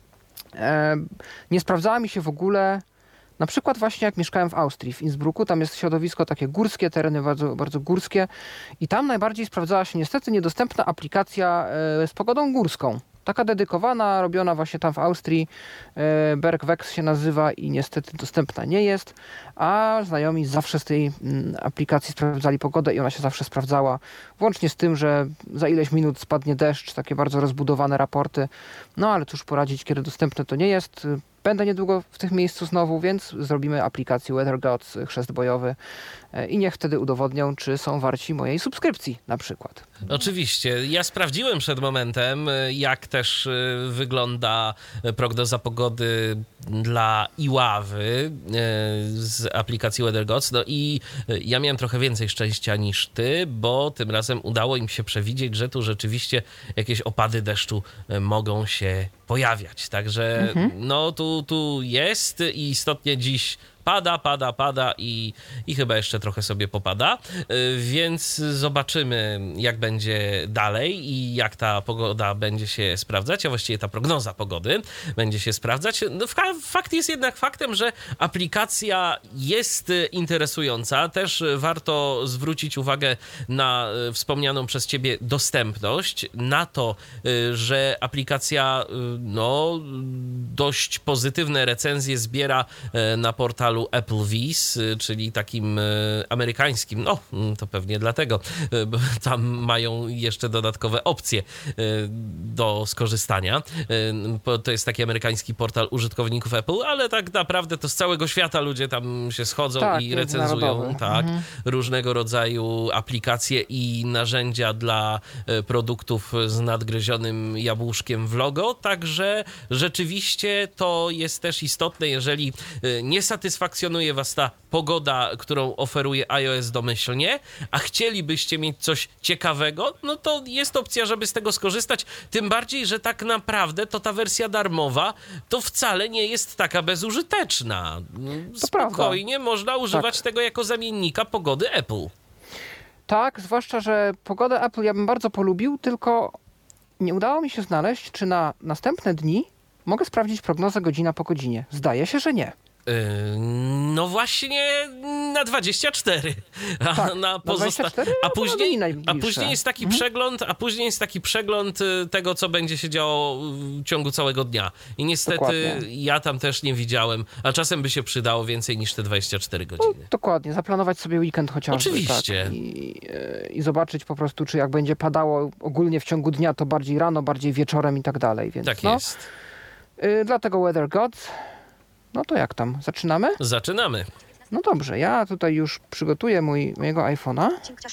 nie sprawdzała mi się w ogóle. Na przykład właśnie jak mieszkałem w Austrii, w Innsbrucku, tam jest środowisko takie górskie, tereny bardzo, bardzo górskie i tam najbardziej sprawdzała się niestety niedostępna aplikacja z pogodą górską. Taka dedykowana, robiona właśnie tam w Austrii, Bergwex się nazywa i niestety dostępna nie jest, a znajomi zawsze z tej aplikacji sprawdzali pogodę i ona się zawsze sprawdzała, włącznie z tym, że za ileś minut spadnie deszcz, takie bardzo rozbudowane raporty, no ale cóż poradzić, kiedy dostępne to nie jest. Będę niedługo w tym miejscu znowu, więc zrobimy aplikację Weather Gods, chrzest bojowy i niech wtedy udowodnią, czy są warci mojej subskrypcji na przykład. Oczywiście. Ja sprawdziłem przed momentem, jak też wygląda prognoza pogody dla Iławy z aplikacji Weather Gods. No i ja miałem trochę więcej szczęścia niż ty, bo tym razem udało im się przewidzieć, że tu rzeczywiście jakieś opady deszczu mogą się pojawiać. Także no tu jest i istotnie dziś pada i chyba jeszcze trochę sobie popada, więc zobaczymy, jak będzie dalej i jak ta pogoda będzie się sprawdzać, a właściwie ta prognoza pogody będzie się sprawdzać. No, fakt jest jednak faktem, że aplikacja jest interesująca. Też warto zwrócić uwagę na wspomnianą przez ciebie dostępność, na to, że aplikacja no, dość pozytywne recenzje zbiera na portalu Applevis, czyli takim amerykańskim, no to pewnie dlatego, bo tam mają jeszcze dodatkowe opcje do skorzystania. To jest taki amerykański portal użytkowników Apple, ale tak naprawdę to z całego świata ludzie tam się schodzą i recenzują różnego rodzaju aplikacje i narzędzia dla produktów z nadgryzionym jabłuszkiem w logo, także rzeczywiście to jest też istotne, jeżeli nie satysfakcjonuje was ta pogoda, którą oferuje iOS domyślnie, a chcielibyście mieć coś ciekawego, no to jest opcja, żeby z tego skorzystać, tym bardziej, że tak naprawdę to ta wersja darmowa to wcale nie jest taka bezużyteczna. To spokojnie prawda. Można używać tego jako zamiennika pogody Apple. Tak, zwłaszcza, że pogodę Apple ja bym bardzo polubił, tylko nie udało mi się znaleźć, czy na następne dni mogę sprawdzić prognozę godzina po godzinie. Zdaje się, że nie. No właśnie na 24. Tak, na 24? A później jest taki przegląd, tego, co będzie się działo w ciągu całego dnia. I niestety dokładnie. Ja tam też nie widziałem, a czasem by się przydało więcej niż te 24 godziny. No, dokładnie, zaplanować sobie weekend chociażby. Oczywiście. Tak, i zobaczyć po prostu, czy jak będzie padało ogólnie w ciągu dnia, to bardziej rano, bardziej wieczorem i tak dalej. Więc tak jest. Dlatego Weather Gods. No to jak tam? Zaczynamy? Zaczynamy. No dobrze, ja tutaj już przygotuję mojego iPhone'a.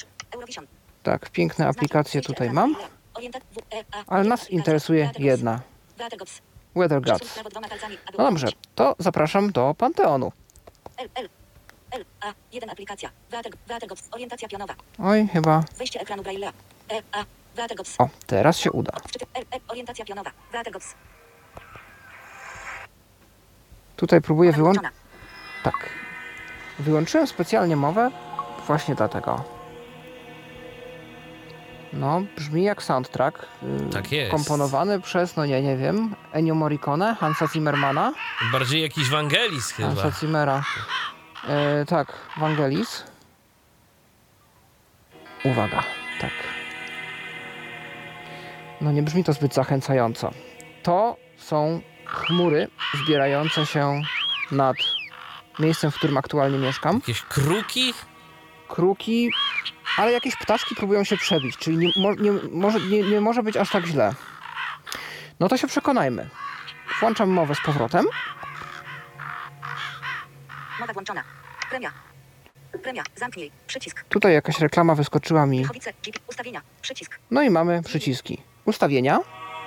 Tak, piękne aplikacje tutaj mam. Ale nas interesuje jedna. Weather Gods. No dobrze, to zapraszam do Panteonu. L1 aplikacja. Weather Gods. Orientacja pionowa. Oj, chyba. Wejście ekranu Braille'a. Weather Gods. O, teraz się uda. Orientacja pionowa. Weather Gods. Tutaj próbuję wyłączyć. Tak. Wyłączyłem specjalnie mowę właśnie dlatego. No, brzmi jak soundtrack. Tak jest. Komponowany przez, no nie wiem, Ennio Morricone, Hansa Zimmermana. Bardziej jakiś Vangelis chyba. Hansa Zimmera. Tak, Vangelis. Uwaga, tak. No nie brzmi to zbyt zachęcająco. To są chmury zbierające się nad miejscem, w którym aktualnie mieszkam. Jakieś kruki? Kruki, ale jakieś ptaszki próbują się przebić, czyli nie może być aż tak źle. No to się przekonajmy. Włączam mowę z powrotem. Mowa włączona. Premia. Premia. Zamknij. Przycisk. Tutaj jakaś reklama wyskoczyła mi. Wilkowice. Ustawienia. Przycisk. No i mamy przyciski. Ustawienia.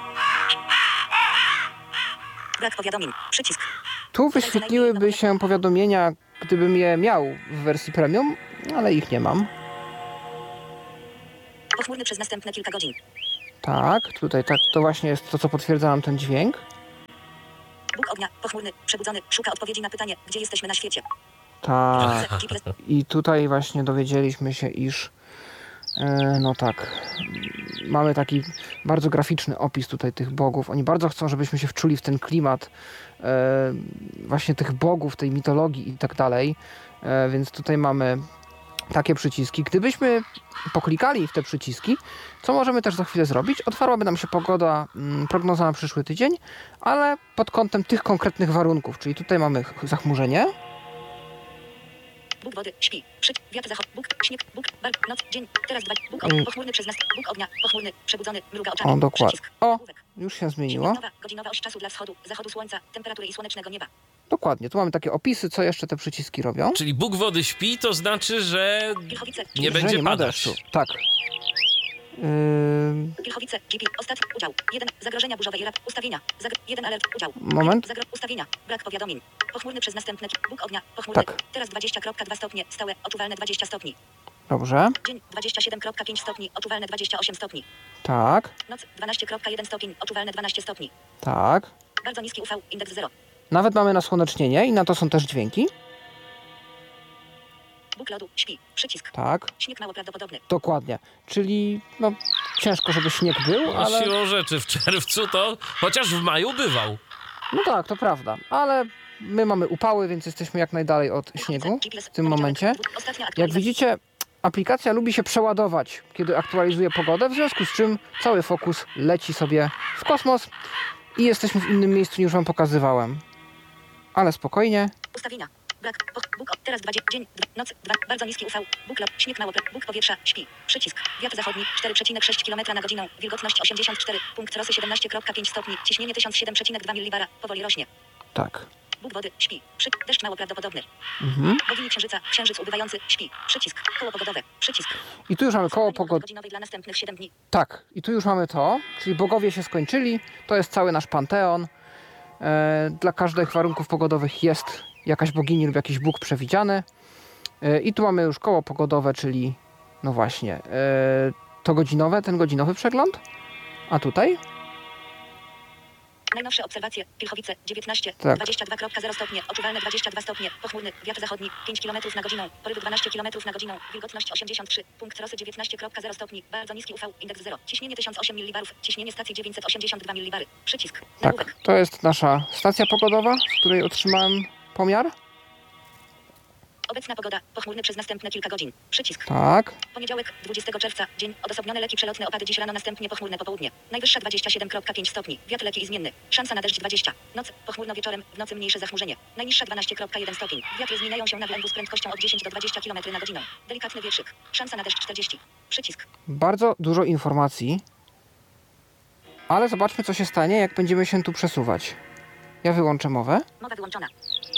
Brak powiadomień. Przycisk. Tu wyświetliłyby się powiadomienia, gdybym je miał w wersji premium, ale ich nie mam. Pochmurny przez następne kilka godzin. Tak, tutaj tak, to właśnie jest to, co potwierdza nam ten dźwięk. Bóg ognia. Pochmurny. Przebudzony. Szuka odpowiedzi na pytanie, gdzie jesteśmy na świecie. Tak. GPS. I tutaj właśnie dowiedzieliśmy się, iż no tak, mamy taki bardzo graficzny opis tutaj tych bogów. Oni bardzo chcą, żebyśmy się wczuli w ten klimat właśnie tych bogów, tej mitologii i tak dalej. Więc tutaj mamy takie przyciski. Gdybyśmy poklikali w te przyciski, co możemy też za chwilę zrobić, otwarłaby nam się pogoda, prognoza na przyszły tydzień, ale pod kątem tych konkretnych warunków, czyli tutaj mamy zachmurzenie. Bóg wody. Śpi. Wiatr zachód. Bóg. Śnieg. Bóg. Bark. Noc. Dzień. Teraz dwa. Bóg ognia. Pochmurny przez nas. Bóg ognia. Pochmurny. Przebudzony. Mruga oczami. O, dokładnie. Przycisk. O, Nagłówek. już się zmieniło. Minutowa, godzinowa oś czasu dla wschodu, zachodu słońca, temperatury i słonecznego nieba. Dokładnie, tu mamy takie opisy, co jeszcze te przyciski robią. Czyli Bóg wody śpi, to znaczy, że Wilkowice. nie Że będzie nie ma padać. deszczu. Tak. Wilkowice. GP. Ostatni. Udział. 1. Zagrożenia burzowe i rad. Ustawienia. 1 alert. Udział. Moment. Ustawienia. Brak powiadomień. Pochmurny przez następne. Bóg ognia. Pochmurny. Tak. Teraz 20,2 stopnie. Stałe. Odczuwalne 20 stopni. Dobrze. Dzień 27,5 stopni. Odczuwalne 28 stopni. Tak, Noc 12,1 stopień. Odczuwalne 12 stopni. tak. Bardzo niski UV. Indeks 0. Nawet mamy nasłonecznienie i na to są też dźwięki. Bóg lodu. Śpi. Przycisk. Tak, Śnieg mało prawdopodobny. dokładnie. Czyli no ciężko, żeby śnieg był, No, ale... siłą rzeczy w czerwcu to, chociaż w maju bywał. No tak, to prawda. Ale my mamy upały, więc jesteśmy jak najdalej od śniegu w tym momencie. Jak widzicie, aplikacja lubi się przeładować, kiedy aktualizuje pogodę, w związku z czym cały fokus leci sobie w kosmos i jesteśmy w innym miejscu niż wam pokazywałem. Ale spokojnie. Ustawienia. Brak. Bóg. Teraz 20. Dzień. Noc. 2. Bardzo niski UV. Bóg lop. Śnieg mało. Bóg powietrza. Śpi. Przycisk. Wiatr zachodni. 4,6 km na godzinę. Wilgotność 84. Punkt rosy 17,5 stopni. Ciśnienie 1007,2 mW. Powoli rośnie. Tak. Bóg wody. Śpi. Deszcz mało prawdopodobny. Bogini księżyca. Księżyc ubywający. Śpi. Przycisk. Koło pogodowe. Przycisk. I tu już mamy koło pogody. Godzinowej dla następnych 7 dni. Tak, i tu już mamy to, czyli bogowie się skończyli, to jest cały nasz panteon. Dla każdych warunków pogodowych jest jakaś bogini lub jakiś bóg przewidziany. I tu mamy już koło pogodowe, czyli no właśnie, to godzinowe, ten godzinowy przegląd. A tutaj? Najnowsze obserwacje. Pilchowice 19, Tak. 22,0 stopnie, odczuwalne 22 stopnie, pochmurny, wiatr zachodni 5 km na godzinę, porywy 12 km na godzinę, wilgotność 83, punkt rosy 19,0 stopni, bardzo niski UV, indeks 0, ciśnienie 1008 mW, ciśnienie stacji 982 mW, przycisk, nagłówek. Tak, to jest nasza stacja pogodowa, z której otrzymałem pomiar. Obecna pogoda, pochmurny przez następne kilka godzin, przycisk. Tak, Poniedziałek, 20 czerwca, dzień, odosobnione leki przelotne opady dziś rano, następnie pochmurne popołudnie. Najwyższa 27,5 stopni, wiatr leki i zmienny. Szansa na deszcz 20. Noc, pochmurno wieczorem, w nocy mniejsze zachmurzenie. Najniższa 12,1 stopień. Wiatry zmieniają się na wlęgu z prędkością od 10 do 20 km na godzinę. Delikatny wietrzyk. Szansa na deszcz 40. Przycisk. bardzo dużo informacji. Ale zobaczmy, co się stanie, jak będziemy się tu przesuwać. Ja wyłączę mowę. Mowa wyłączona.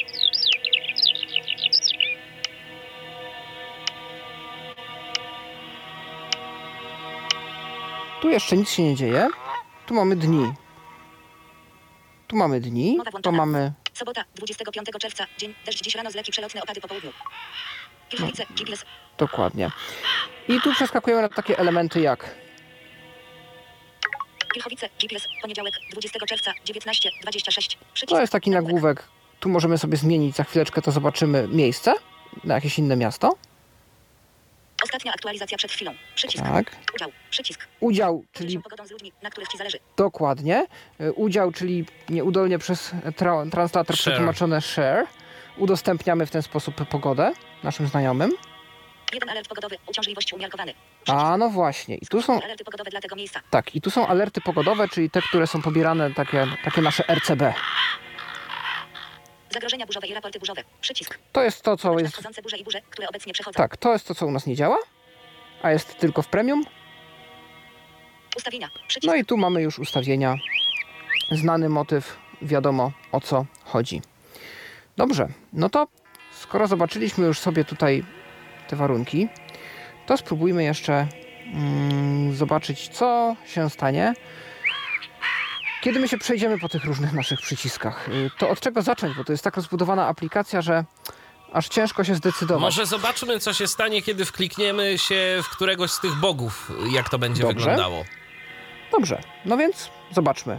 Tu jeszcze nic się nie dzieje. Tu mamy dni. Tu mamy dni, to mamy... Sobota, 25 czerwca, dzień, deszcz dziś rano z leki przelotne opady po południu. Pilchowice, GPS. Dokładnie. I tu przeskakujemy na takie elementy jak... Pilchowice, GPS, poniedziałek, 20 czerwca, 19:26. Przycisk. To jest taki nagłówek. Tu możemy sobie zmienić, za chwileczkę to zobaczymy miejsce na jakieś inne miasto. Ostatnia aktualizacja przed chwilą. Przycisk. Tak. Udział. Przycisk. Udział, Czyli czyli pogodą z ludźmi, na których ci zależy. dokładnie. Udział, czyli nieudolnie przez translator Share. przetłumaczone share. Udostępniamy w ten sposób pogodę naszym znajomym. Jeden alert pogodowy, uciążliwości umiarkowany. A no właśnie. I tu są... Alerty pogodowe dla tego miejsca. Tak, i tu są alerty pogodowe, czyli te, które są pobierane, takie nasze RCB. Zagrożenia burzowe i raporty burzowe. Przycisk. To jest to, co jest... Nadchodzące burze i burze, które obecnie przechodzą. Tak, to jest to, co u nas nie działa, a jest tylko w premium. Ustawienia. Przycisk. No i tu mamy już ustawienia. Znany motyw, wiadomo o co chodzi. Dobrze, no to skoro zobaczyliśmy już sobie tutaj te warunki, to spróbujmy jeszcze zobaczyć, co się stanie, kiedy my się przejdziemy po tych różnych naszych przyciskach. To od czego zacząć, bo to jest tak rozbudowana aplikacja, że aż ciężko się zdecydować. Może zobaczmy, co się stanie, kiedy wklikniemy się w któregoś z tych bogów, jak to będzie Dobrze. wyglądało. Dobrze, no więc zobaczmy.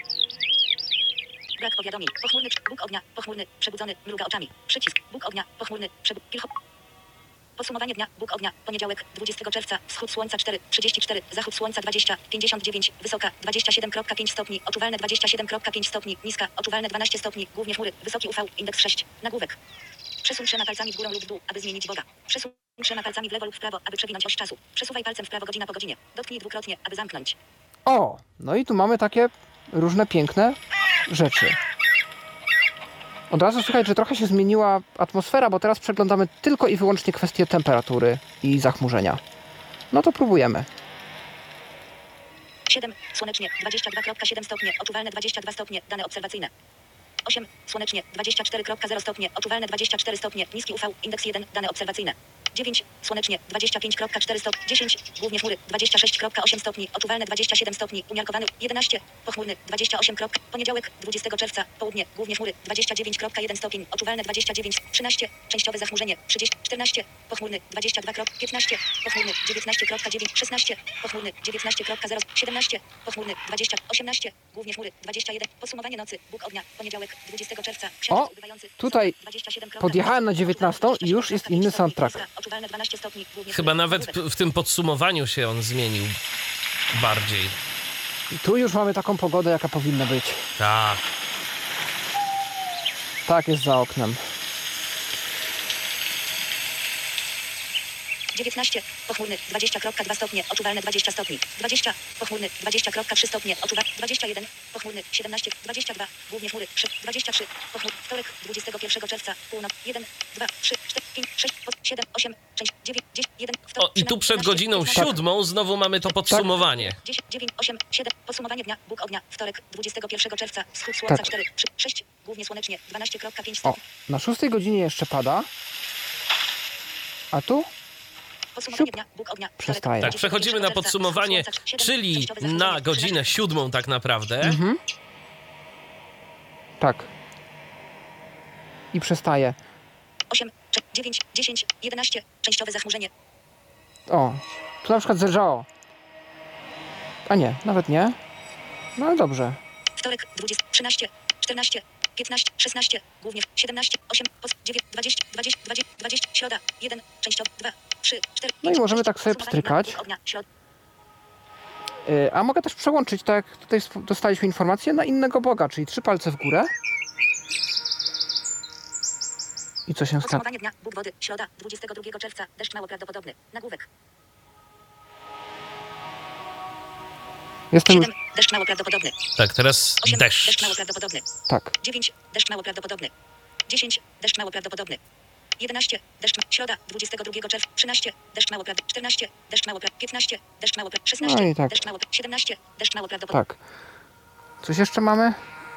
Brak powiadomień. Pochmurny. Bóg ognia. Pochmurny. Przebudzony. Mruga oczami. Przycisk. Bóg ognia. Pochmurny. Podsumowanie dnia. Bóg ognia. Poniedziałek. 20 czerwca. Wschód słońca 4,34. Zachód słońca 20,59. Wysoka 27,5 stopni. Odczuwalne 27,5 stopni. Niska. Odczuwalne 12 stopni. Głównie chmury. Wysoki UV. Indeks 6. Nagłówek. Przesuń 3 palcami w górę lub w dół, aby zmienić Boga. Przesuń 3 palcami w lewo lub w prawo, aby przewinąć oś czasu. Przesuwaj palcem w prawo godzina po godzinie. Dotknij dwukrotnie, aby zamknąć. O, no i tu mamy takie różne piękne rzeczy. Od razu słychać, że trochę się zmieniła atmosfera, bo teraz przeglądamy tylko i wyłącznie kwestie temperatury i zachmurzenia. No to próbujemy. 7. Słonecznie 22,7 stopnie. Odczuwalne 22 stopnie. Dane obserwacyjne. 8. Słonecznie 24,0 stopnie. Odczuwalne 24 stopnie. Niski UV. Indeks 1. Dane obserwacyjne. 9. Słonecznie 25,4 stopni. 10. Głównie chmury 26,8 stopni. Odczuwalne 27 stopni. Umiarkowany 11. Pochmurny 28. Poniedziałek 20 czerwca. Południe. Głównie chmury 29,1 stopień. Odczuwalne 29. 13. Częściowe zachmurzenie 30. 14. Pochmurny 22. 15. Pochmurny 19,9. 16. Pochmurny 19,0. 17. Pochmurny 20. 18. Głównie chmury 21. Podsumowanie nocy. Bóg ognia. Poniedziałek 20 czerwca. O, tutaj podjechałem na 19 i już jest inny soundtrack. Chyba nawet w tym podsumowaniu się on zmienił bardziej. I tu już mamy taką pogodę, jaka powinna być. Tak. Tak jest za oknem. 19. Pochmurny 20,2 stopnie. Odczuwalne 20 stopni. 20. Pochmurny 20,3 stopnie. Odczuwalne 21. Pochmurny 17. 22. Głównie chmury 23. Pochmurny wtorek 21 czerwca. Północ 1, 2, 3, 4, 5, 6, 7, 8, część 9, 10, 1. O, i tu przed godziną 7 znowu mamy to podsumowanie. 10, 9, 8, 7. Podsumowanie dnia. Bóg ognia. Wtorek 21 czerwca. Wschód słońca Tak. 4, 3, 6. Głównie słonecznie 12,5 O, stopni. na 6 godzinie jeszcze pada. A tu? Podsumowanie dnia. Bóg ognia. Wtorek, Przestaje. Tak, przechodzimy na podsumowanie, czyli na godzinę 7 tak naprawdę. Tak. I przestaje. 8, 9, 10, 11. Częściowe zachmurzenie. O, tu na przykład zerżało. A nie, nawet nie. No ale dobrze. Wtorek 20, 13, 14, 15, 16, głównie 17, 8, 9, 20, 20, 20, 20, środa, 1, częściowo 2, 3, 4, No i możemy tak sobie pstrykać. A mogę też przełączyć, tak jak tutaj dostaliśmy informację, na innego Boga, czyli 3 palce w górę. I co się stanie? Podsumowanie dnia, Bóg wody, środa, 22 czerwca, deszcz mało prawdopodobny, nagłówek. Jestem 7, deszcz mało prawdopodobny. Tak, teraz 8, deszcz deszcz. mało prawdopodobny. tak. 9, deszcz mało prawdopodobny. 10, deszcz mało prawdopodobny. 11, deszcz środa, 22 czerwca, 13, deszcz mało prawdopodobny. 14, deszcz mało prawdopodobny. 15, deszcz mało prawdopodobny. 16, No i tak. deszcz mało prawdopodobny. 17, deszcz mało prawdopodobny. Tak. Coś jeszcze mamy?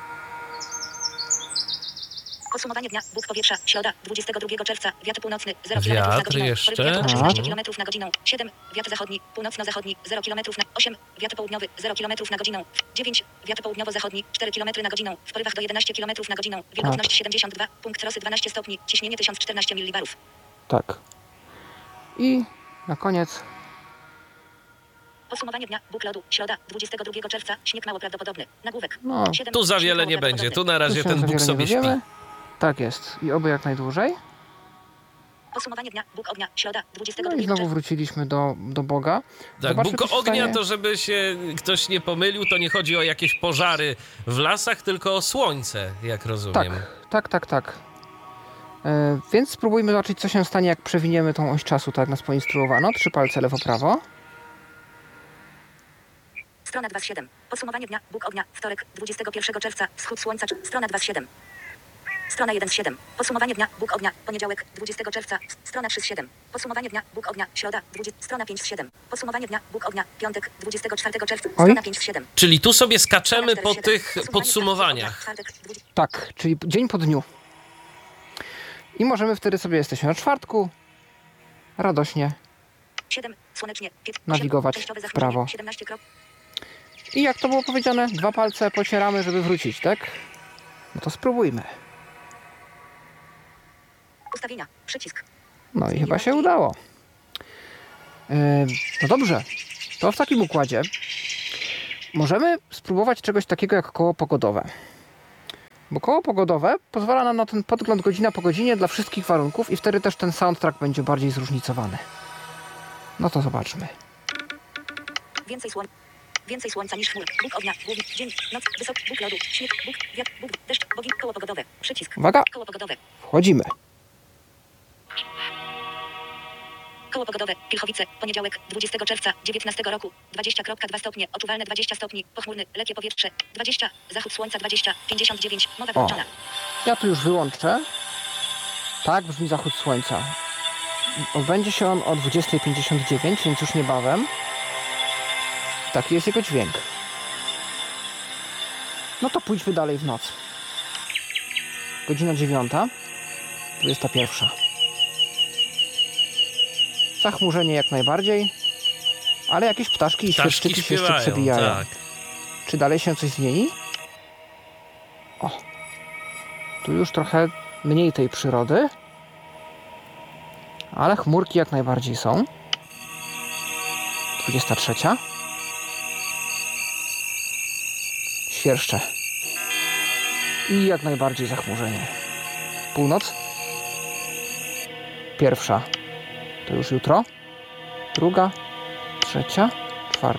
Podsumowanie dnia, Bóg powietrza, środa, 22 czerwca, wiatr północny, 0 km na Wiatr godzinę, jeszcze? poryw wiatru 16 Tak. km na godzinę, 7, wiatr zachodni, północno-zachodni, 0 km na 8, wiatr południowy, 0 km na godzinę, 9, wiatr południowo-zachodni, 4 km na godzinę, w porywach do 11 km na godzinę, wilgotność 72, punkt rosy 12 stopni, ciśnienie 1014 mW. Tak. I na koniec. Podsumowanie dnia, Bóg lodu, środa, 22 czerwca, śnieg mało prawdopodobny, nagłówek. No, 7, Tu za śnieg wiele mało nie będzie, prawdopodobny. tu na razie tu się ten za Bóg wiele sobie nie śpi. dowiemy. Tak jest. I oby jak najdłużej. Podsumowanie dnia, Bóg ognia, środa, 22 No i znowu czerwca. wróciliśmy do Boga. Tak, Zobaczmy, Bóg co się ognia stanie. to żeby się ktoś nie pomylił, to nie chodzi o jakieś pożary w lasach, tylko o słońce, jak rozumiem. Tak. Więc spróbujmy zobaczyć, co się stanie, jak przewiniemy tą oś czasu, tak jak nas poinstruowano. 3 palce lewo-prawo. Strona 27. Podsumowanie dnia, Bóg ognia, wtorek, 21 czerwca, wschód słońca, strona 27. Strona 1 z 7. Podsumowanie dnia. Bóg ognia. Poniedziałek, 20 czerwca. Strona 3 z 7. Podsumowanie dnia. Bóg ognia. Środa, 20. Strona 5 z 7. Podsumowanie dnia. Bóg ognia. Piątek, 24 czerwca. Strona 5 z 7. Czyli tu sobie skaczemy Strona po 4 z 7. tych Podsumowanie dnia. podsumowaniach. Czwartek, 20. Tak, czyli dzień po dniu. I możemy wtedy sobie, jesteśmy na czwartku, radośnie 7. Słonecznie. 8. nawigować Częściowe w zachmurzenie. prawo. 17 krop. I jak to było powiedziane, 2 palce pocieramy, żeby wrócić, tak? No to spróbujmy. Ustawienia. Przycisk. No i chyba się udało. No dobrze, to w takim układzie możemy spróbować czegoś takiego jak koło pogodowe. Bo koło pogodowe pozwala nam na ten podgląd godzina po godzinie dla wszystkich warunków i wtedy też ten soundtrack będzie bardziej zróżnicowany. No to zobaczmy. Więcej słońca niż chmur. Bóg ognia. Główny. Dzień. Noc. Wysoki. Bóg lodu. Śnieg. Bóg. Wiatr. Bóg. Deszcz. Bogi. Koło pogodowe. Przycisk. Uwaga, Koło pogodowe. wchodzimy. Koło pogodowe. Pilchowice. Poniedziałek, 20 czerwca 19 roku. 20,2 stopnie. Odczuwalne 20 stopni. Pochmurny. Lekkie powietrze. 20. Zachód słońca 20. 59. Mowa wyłączona. Ja tu już wyłączę. Tak brzmi zachód słońca. Odbędzie się on o 20:59, więc już niebawem. Taki jest jego dźwięk. No to pójdźmy dalej w noc. Godzina 9, 21. Zachmurzenie jak najbardziej, ale jakieś ptaszki i Ptaszki świerszczyki się jeszcze śpiewają, przebijają. tak. Czy dalej się coś zmieni? O, tu już trochę mniej tej przyrody, ale chmurki jak najbardziej są. 23. Świerszcze. I jak najbardziej zachmurzenie. Północ. 1. To już jutro. 2. 3. 4.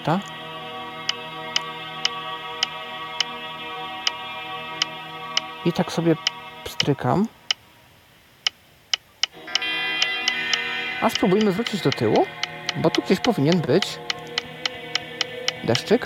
I tak sobie pstrykam. A spróbujmy wrócić do tyłu, bo tu gdzieś powinien być deszczyk.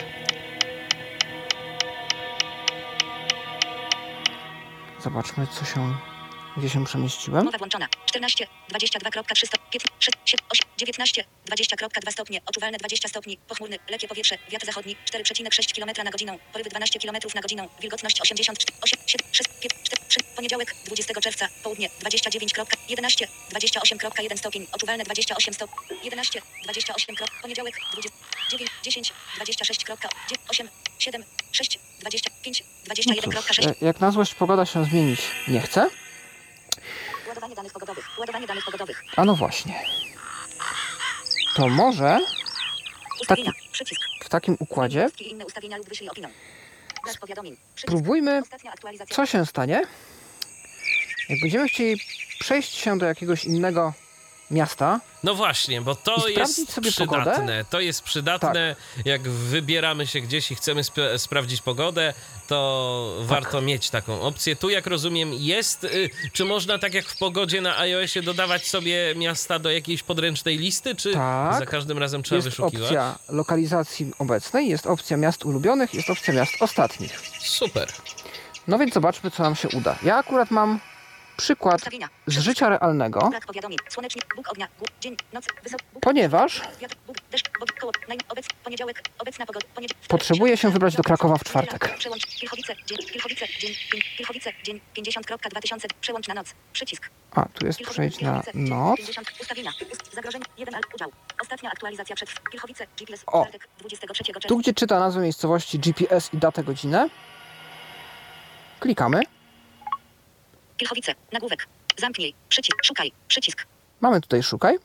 Zobaczmy, gdzie się przemieściłem. Mowa włączona. 14, 22,3 stopnie, 8, 19, 20,2 stopnie, odczuwalne 20 stopni, pochmurny, lekkie powietrze, wiatr zachodni, 4,6 km na godzinę, porywy 12 km na godzinę, wilgotność 84, 8, 7, 6, 5, 4, 3, poniedziałek, 20 czerwca, południe, 29,11, 28,1 stopień, odczuwalne 28 stopni, 11, 28, poniedziałek, 29, 10, 26,8, 7, 6, 25, No 21,6. cóż, jak na złość pogoda się zmienić nie chce. Ładowanie danych pogodowych. Ładowanie danych pogodowych. A no właśnie. To może Ustawienia. Przycisk. w takim układzie Wszystkie inne ustawienia lub wyślij opinię. Brak powiadomień. Przycisk. spróbujmy, Ostatnia aktualizacja. co się stanie, jak będziemy chcieli przejść się do jakiegoś innego miasta. No właśnie, bo to I sprawdzić jest sobie przydatne. pogodę? To jest przydatne. Jak wybieramy się gdzieś i chcemy sprawdzić pogodę, to warto mieć taką opcję. Tu, jak rozumiem, jest. Czy można, tak jak w pogodzie na iOSie, dodawać sobie miasta do jakiejś podręcznej listy, czy Tak. za każdym razem trzeba Jest wyszukiwać? opcja lokalizacji obecnej, jest opcja miast ulubionych, jest opcja miast ostatnich. Super. No więc zobaczmy, co nam się uda. Ja akurat mam przykład Ustawienia. z życia realnego, Brak powiadomień. Słonecznie. Bóg ognia. Dzień. Noc. Wysok. Bóg. ponieważ Wiatr. Bóg. Deszcz. Bóg. Koło. Poniedziałek. Obecna pogoda. potrzebuję się wybrać do Krakowa w czwartek. Przełącz. Pilchowice. Dzień. Pilchowice. Dzień. Pilchowice. Dzień. 50,2000. Przełącz na noc. Przycisk. A, tu jest przejść na noc. 50. Ustawienia. Zagrożenie. 1 udział. Ostatnia aktualizacja przed. Pilchowice. GPS. O. Czwartek. 23 czerwca. Tu, gdzie czyta nazwę miejscowości, GPS i datę, godzinę, klikamy. Pilchowice. Nagłówek. Zamknij. Przycisk. Szukaj. Przycisk. Mamy tutaj szukaj.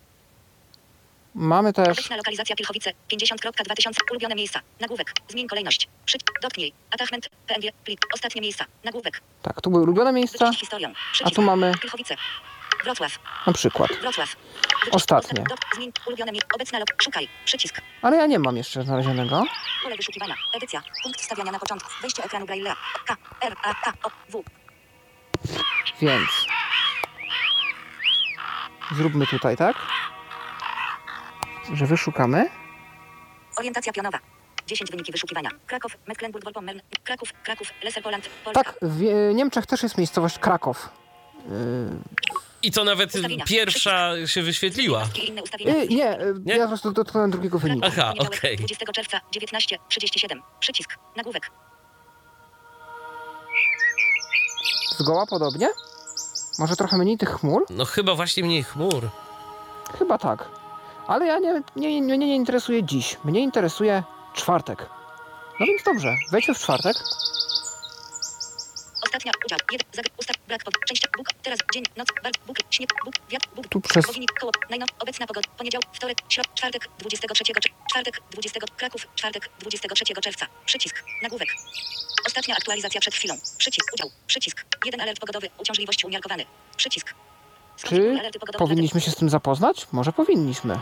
Mamy też... Obecna lokalizacja Pilchowice. 50,2000. Ulubione miejsca. Nagłówek. Zmień kolejność. Dotknij. Attachment. PNG. Plik. Ostatnie miejsca. Nagłówek. Tak, tu były ulubione miejsca, Wyczyść historię. a Przycisk. tu mamy Pilchowice. Wrocław. na przykład. Wrocław. Ostatnie. Zmień ulubione miejsce. Obecna szukaj. Przycisk. Ale ja nie mam jeszcze znalezionego. Pole wyszukiwania. Edycja. Punkt wstawiania na początku. Wejście ekranu Braille'a. K. R. A. K. O. W. Więc zróbmy tutaj tak, że wyszukamy. Orientacja pionowa. 10 wyniki wyszukiwania. Kraków, Mecklenburg-Vorpommern, Kraków, Lesser-Poland, Polska. Tak, w Niemczech też jest miejscowość Kraków. I to nawet Ustawienia. pierwsza się wyświetliła. I inne ustawienia. Nie, Nie? ja po prostu dotknąłem drugiego wyniku. Aha, Poniedziałek, okej. 20 czerwca, 19:37. Przycisk. Nagłówek. Zgoła podobnie? Może trochę mniej tych chmur? No chyba właśnie mniej chmur. Chyba tak. Ale ja mnie nie interesuje dziś. Mnie interesuje czwartek. No więc dobrze, wejdźmy w czwartek. Ostatnia udział. Ustaw. Brak pod. Część. Bóg. Teraz. Dzień. Noc. Bar. Bóg. Śnieg. Bóg. Wiatr. Bóg. Tu przez... Powinik. Koło. Najnoc. Obecna pogoda. Poniedziałek. Wtorek. Czwartek. 23. Czwartek. 20. Kraków. Czwartek. 23 czerwca. Przycisk. Nagłówek. Ostatnia aktualizacja przed chwilą. Przycisk. Udział. Przycisk. 1 alert pogodowy. Uciążliwości umiarkowany. Przycisk. Czy powinniśmy się z tym zapoznać? Może powinniśmy.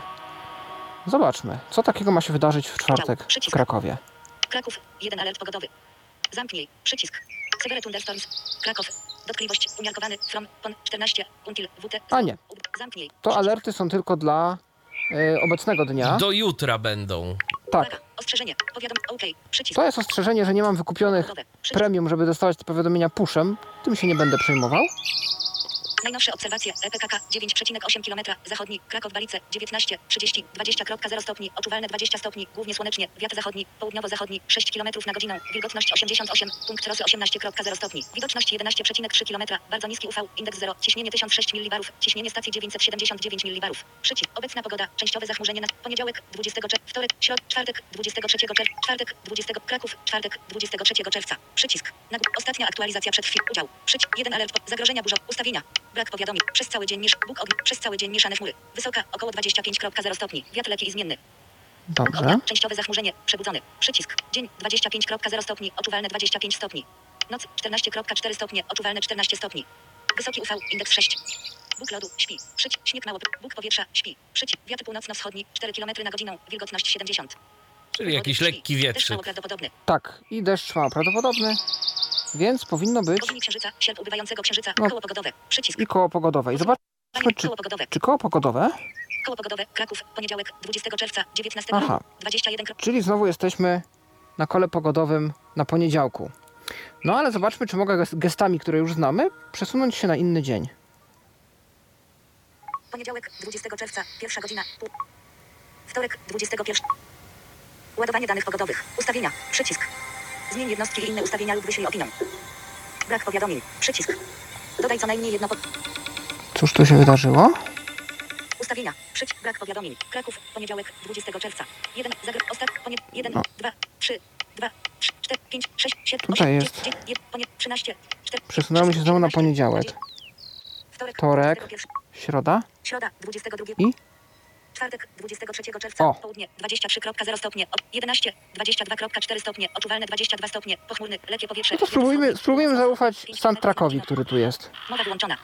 Zobaczmy, co takiego ma się wydarzyć w czwartek w Krakowie. Kraków. 1 alert pogodowy. Zamknij. Przycisk. Severe thunderstorms. Kraków. Dotkliwość umiarkowany. From. Pon. 14. Until. WT. A nie. Zamknij. To alerty są tylko dla obecnego dnia. Do jutra będą. Tak. Uwaga. Ostrzeżenie. Powiadom. OK. Przycisk. To jest ostrzeżenie, że nie mam wykupionych Pogodowe. Przycisk. premium, żeby dostawać te powiadomienia pushem. Tym się nie będę przejmował. Najnowsze obserwacje EPKK 9,8 km zachodni, Kraków Balice 19, 30, 20,0 stopni, odczuwalne 20 stopni, głównie słonecznie, wiatr zachodni, południowo-zachodni 6 km na godzinę, wilgotność 88, punkt rosy 18,0 stopni, widoczność 11,3 km, bardzo niski UV, indeks 0, ciśnienie 1006 mW, ciśnienie stacji 979 mW. Przycisk, obecna pogoda, częściowe zachmurzenie na poniedziałek 20 czerwca, wtorek, czwartek 23 czerwca, czwartek 20 Kraków, czwartek 23 czerwca. Przycisk, ostatnia aktualizacja przed chwilą, udział, przycisk, 1 alert, zagrożenia burzowe, ustawienia. Brak powiadomień. Przez cały dzień Bóg ognia. Przez cały dzień mieszane chmury. Wysoka około 25,0 stopni. Wiatr lekki i zmienny. Bóg Dobrze. ognia. Częściowe zachmurzenie. Przebudzony. Przycisk. Dzień 25,0 stopni. Odczuwalne 25 stopni. Noc 14,4 stopnie. Odczuwalne 14 stopni. Wysoki UV. Indeks 6. Bóg lodu. Śpi. Śnieg mało. Bóg powietrza. Śpi. Wiatr północno-wschodni. 4 km na godzinę. Wilgotność 70. Czyli jakiś Śpi. lekki Deszcz wietrzyk. mało prawdopodobny. Tak, i deszcz mało prawdopodobny, więc powinno być Południe księżyca. Sierp ubywającego księżyca. No. Koło pogodowe. Przycisk. i koło pogodowe. I zobaczmy, Koło pogodowe. czy koło pogodowe, Koło pogodowe. Kraków. Poniedziałek 20 czerwca. 19. Aha. 21. czyli znowu jesteśmy na kole pogodowym na poniedziałku. No ale zobaczmy, czy mogę gestami, które już znamy, przesunąć się na inny dzień. Poniedziałek 20 czerwca, 1 godzina. Wtorek 21. Ładowanie danych pogodowych. Ustawienia. Przycisk. Zmień jednostki i inne ustawienia lub wyślij opinię. Brak powiadomień. Przycisk. Dodaj co najmniej jedno Cóż tu się wydarzyło? ustawienia. Brak powiadomień. Kraków. Poniedziałek 20 czerwca. 1. 1, No. 2, 3, 2, 4, 5, 6, 7, Tutaj 8, jest. 9, 13, 4, Przesunąłem się znowu na poniedziałek. Wtorek, 21. środa Środa 22. i Czwartek 23 czerwca, O. południe 23,0 stopnie, 11, 22,4 stopnie, odczuwalne 22 stopnie, pochmurny, lekkie powietrze. no to spróbujmy zaufać soundtrackowi, który tu jest. Mowa wyłączona.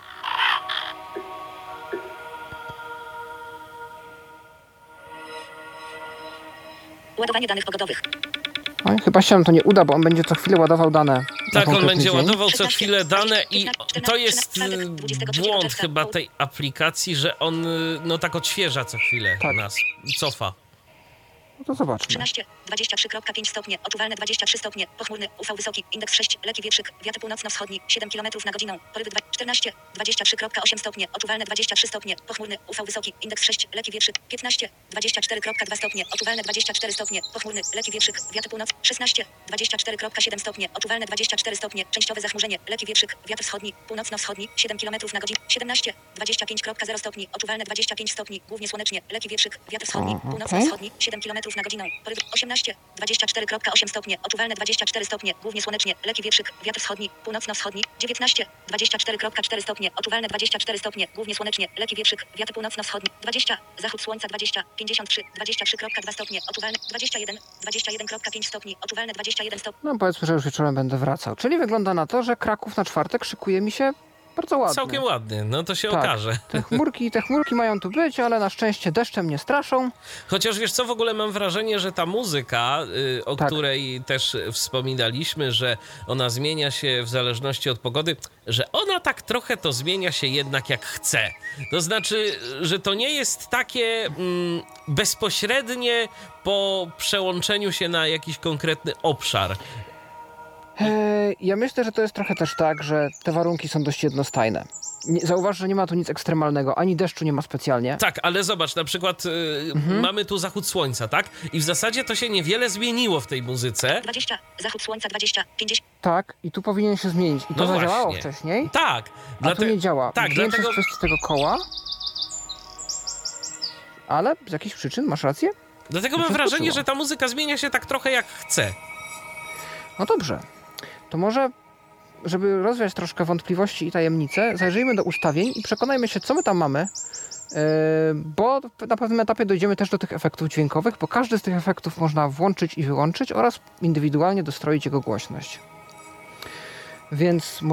Ładowanie danych pogodowych. Oj, chyba się nam to nie uda, bo on będzie co chwilę ładował dane. na Tak, on konkretny będzie dzień. ładował co chwilę dane i to jest błąd chyba tej aplikacji, że on no tak odświeża co chwilę Tak. nas, cofa. No to zobaczmy. 13, 23,5 stopnie, odczuwalne 23 stopnie, pochmurny, UV wysoki, indeks 6, lekki wietrzyk, wiatr północno-wschodni, 7 km na godzinę, porywy 14, 23,8 stopnie, odczuwalne 23 stopnie, pochmurny, UV wysoki, indeks 6, lekki wietrzyk, 15, 24,2 stopnie, odczuwalne 24 stopnie, pochmurny, lekki wietrzyk, wiatr północ, 16, 24,7 stopnie, odczuwalne 24 stopnie, częściowe zachmurzenie, lekki wietrzyk, wiatr wschodni, północno-wschodni, 7 km na godzinę, 17, 25,0 stopni, odczuwalne 25 stopni, głównie słonecznie, lekki wietrzyk, wiatr wschodni, Okej. północno-wschodni, 7 km na godzinę, porywy 18, 24,8 stopnie, odczuwalne 24 stopnie, głównie słonecznie, lekki wietrzyk, wiatr wschodni, północno-wschodni, 19, 24,4 stopnie, odczuwalne 24 stopnie, głównie słonecznie, lekki wietrzyk, wiatr północno-wschodni, 20, zachód słońca 20, 53, 23,2 stopnie, odczuwalne 21, 21,5 stopni, odczuwalne 21 stopni. No powiedzmy, że już wieczorem będę wracał. Czyli wygląda na to, że Kraków na czwartek szykuje mi się Bardzo ładny. Całkiem ładny, no to się Tak. okaże. Te chmurki mają tu być, ale na szczęście deszczem nie straszą. Chociaż wiesz co, w ogóle mam wrażenie, że ta muzyka, o Tak. której też wspominaliśmy, że ona zmienia się w zależności od pogody, że ona tak trochę to zmienia się jednak jak chce. To znaczy, że to nie jest takie bezpośrednie po przełączeniu się na jakiś konkretny obszar. Ja myślę, że to jest trochę też tak, że te warunki są dość jednostajne. Zauważ, że nie ma tu nic ekstremalnego, ani deszczu nie ma specjalnie. Tak, ale zobacz, na przykład mamy tu zachód słońca, tak? I w zasadzie to się niewiele zmieniło w tej muzyce. 20, zachód słońca 20, 50. Tak, i tu powinien się zmienić. I to No zadziałało właśnie. wcześniej, Tak. a tu nie działa. Tak, Większość dlatego... kwestii tego koła. Ale z jakichś przyczyn, masz rację? Dlatego mam się wrażenie, skończyło. że ta muzyka zmienia się tak trochę jak chce. No dobrze. To może, żeby rozwiać troszkę wątpliwości i tajemnice, zajrzyjmy do ustawień i przekonajmy się, co my tam mamy, bo na pewnym etapie dojdziemy też do tych efektów dźwiękowych, bo każdy z tych efektów można włączyć i wyłączyć oraz indywidualnie dostroić jego głośność. Więc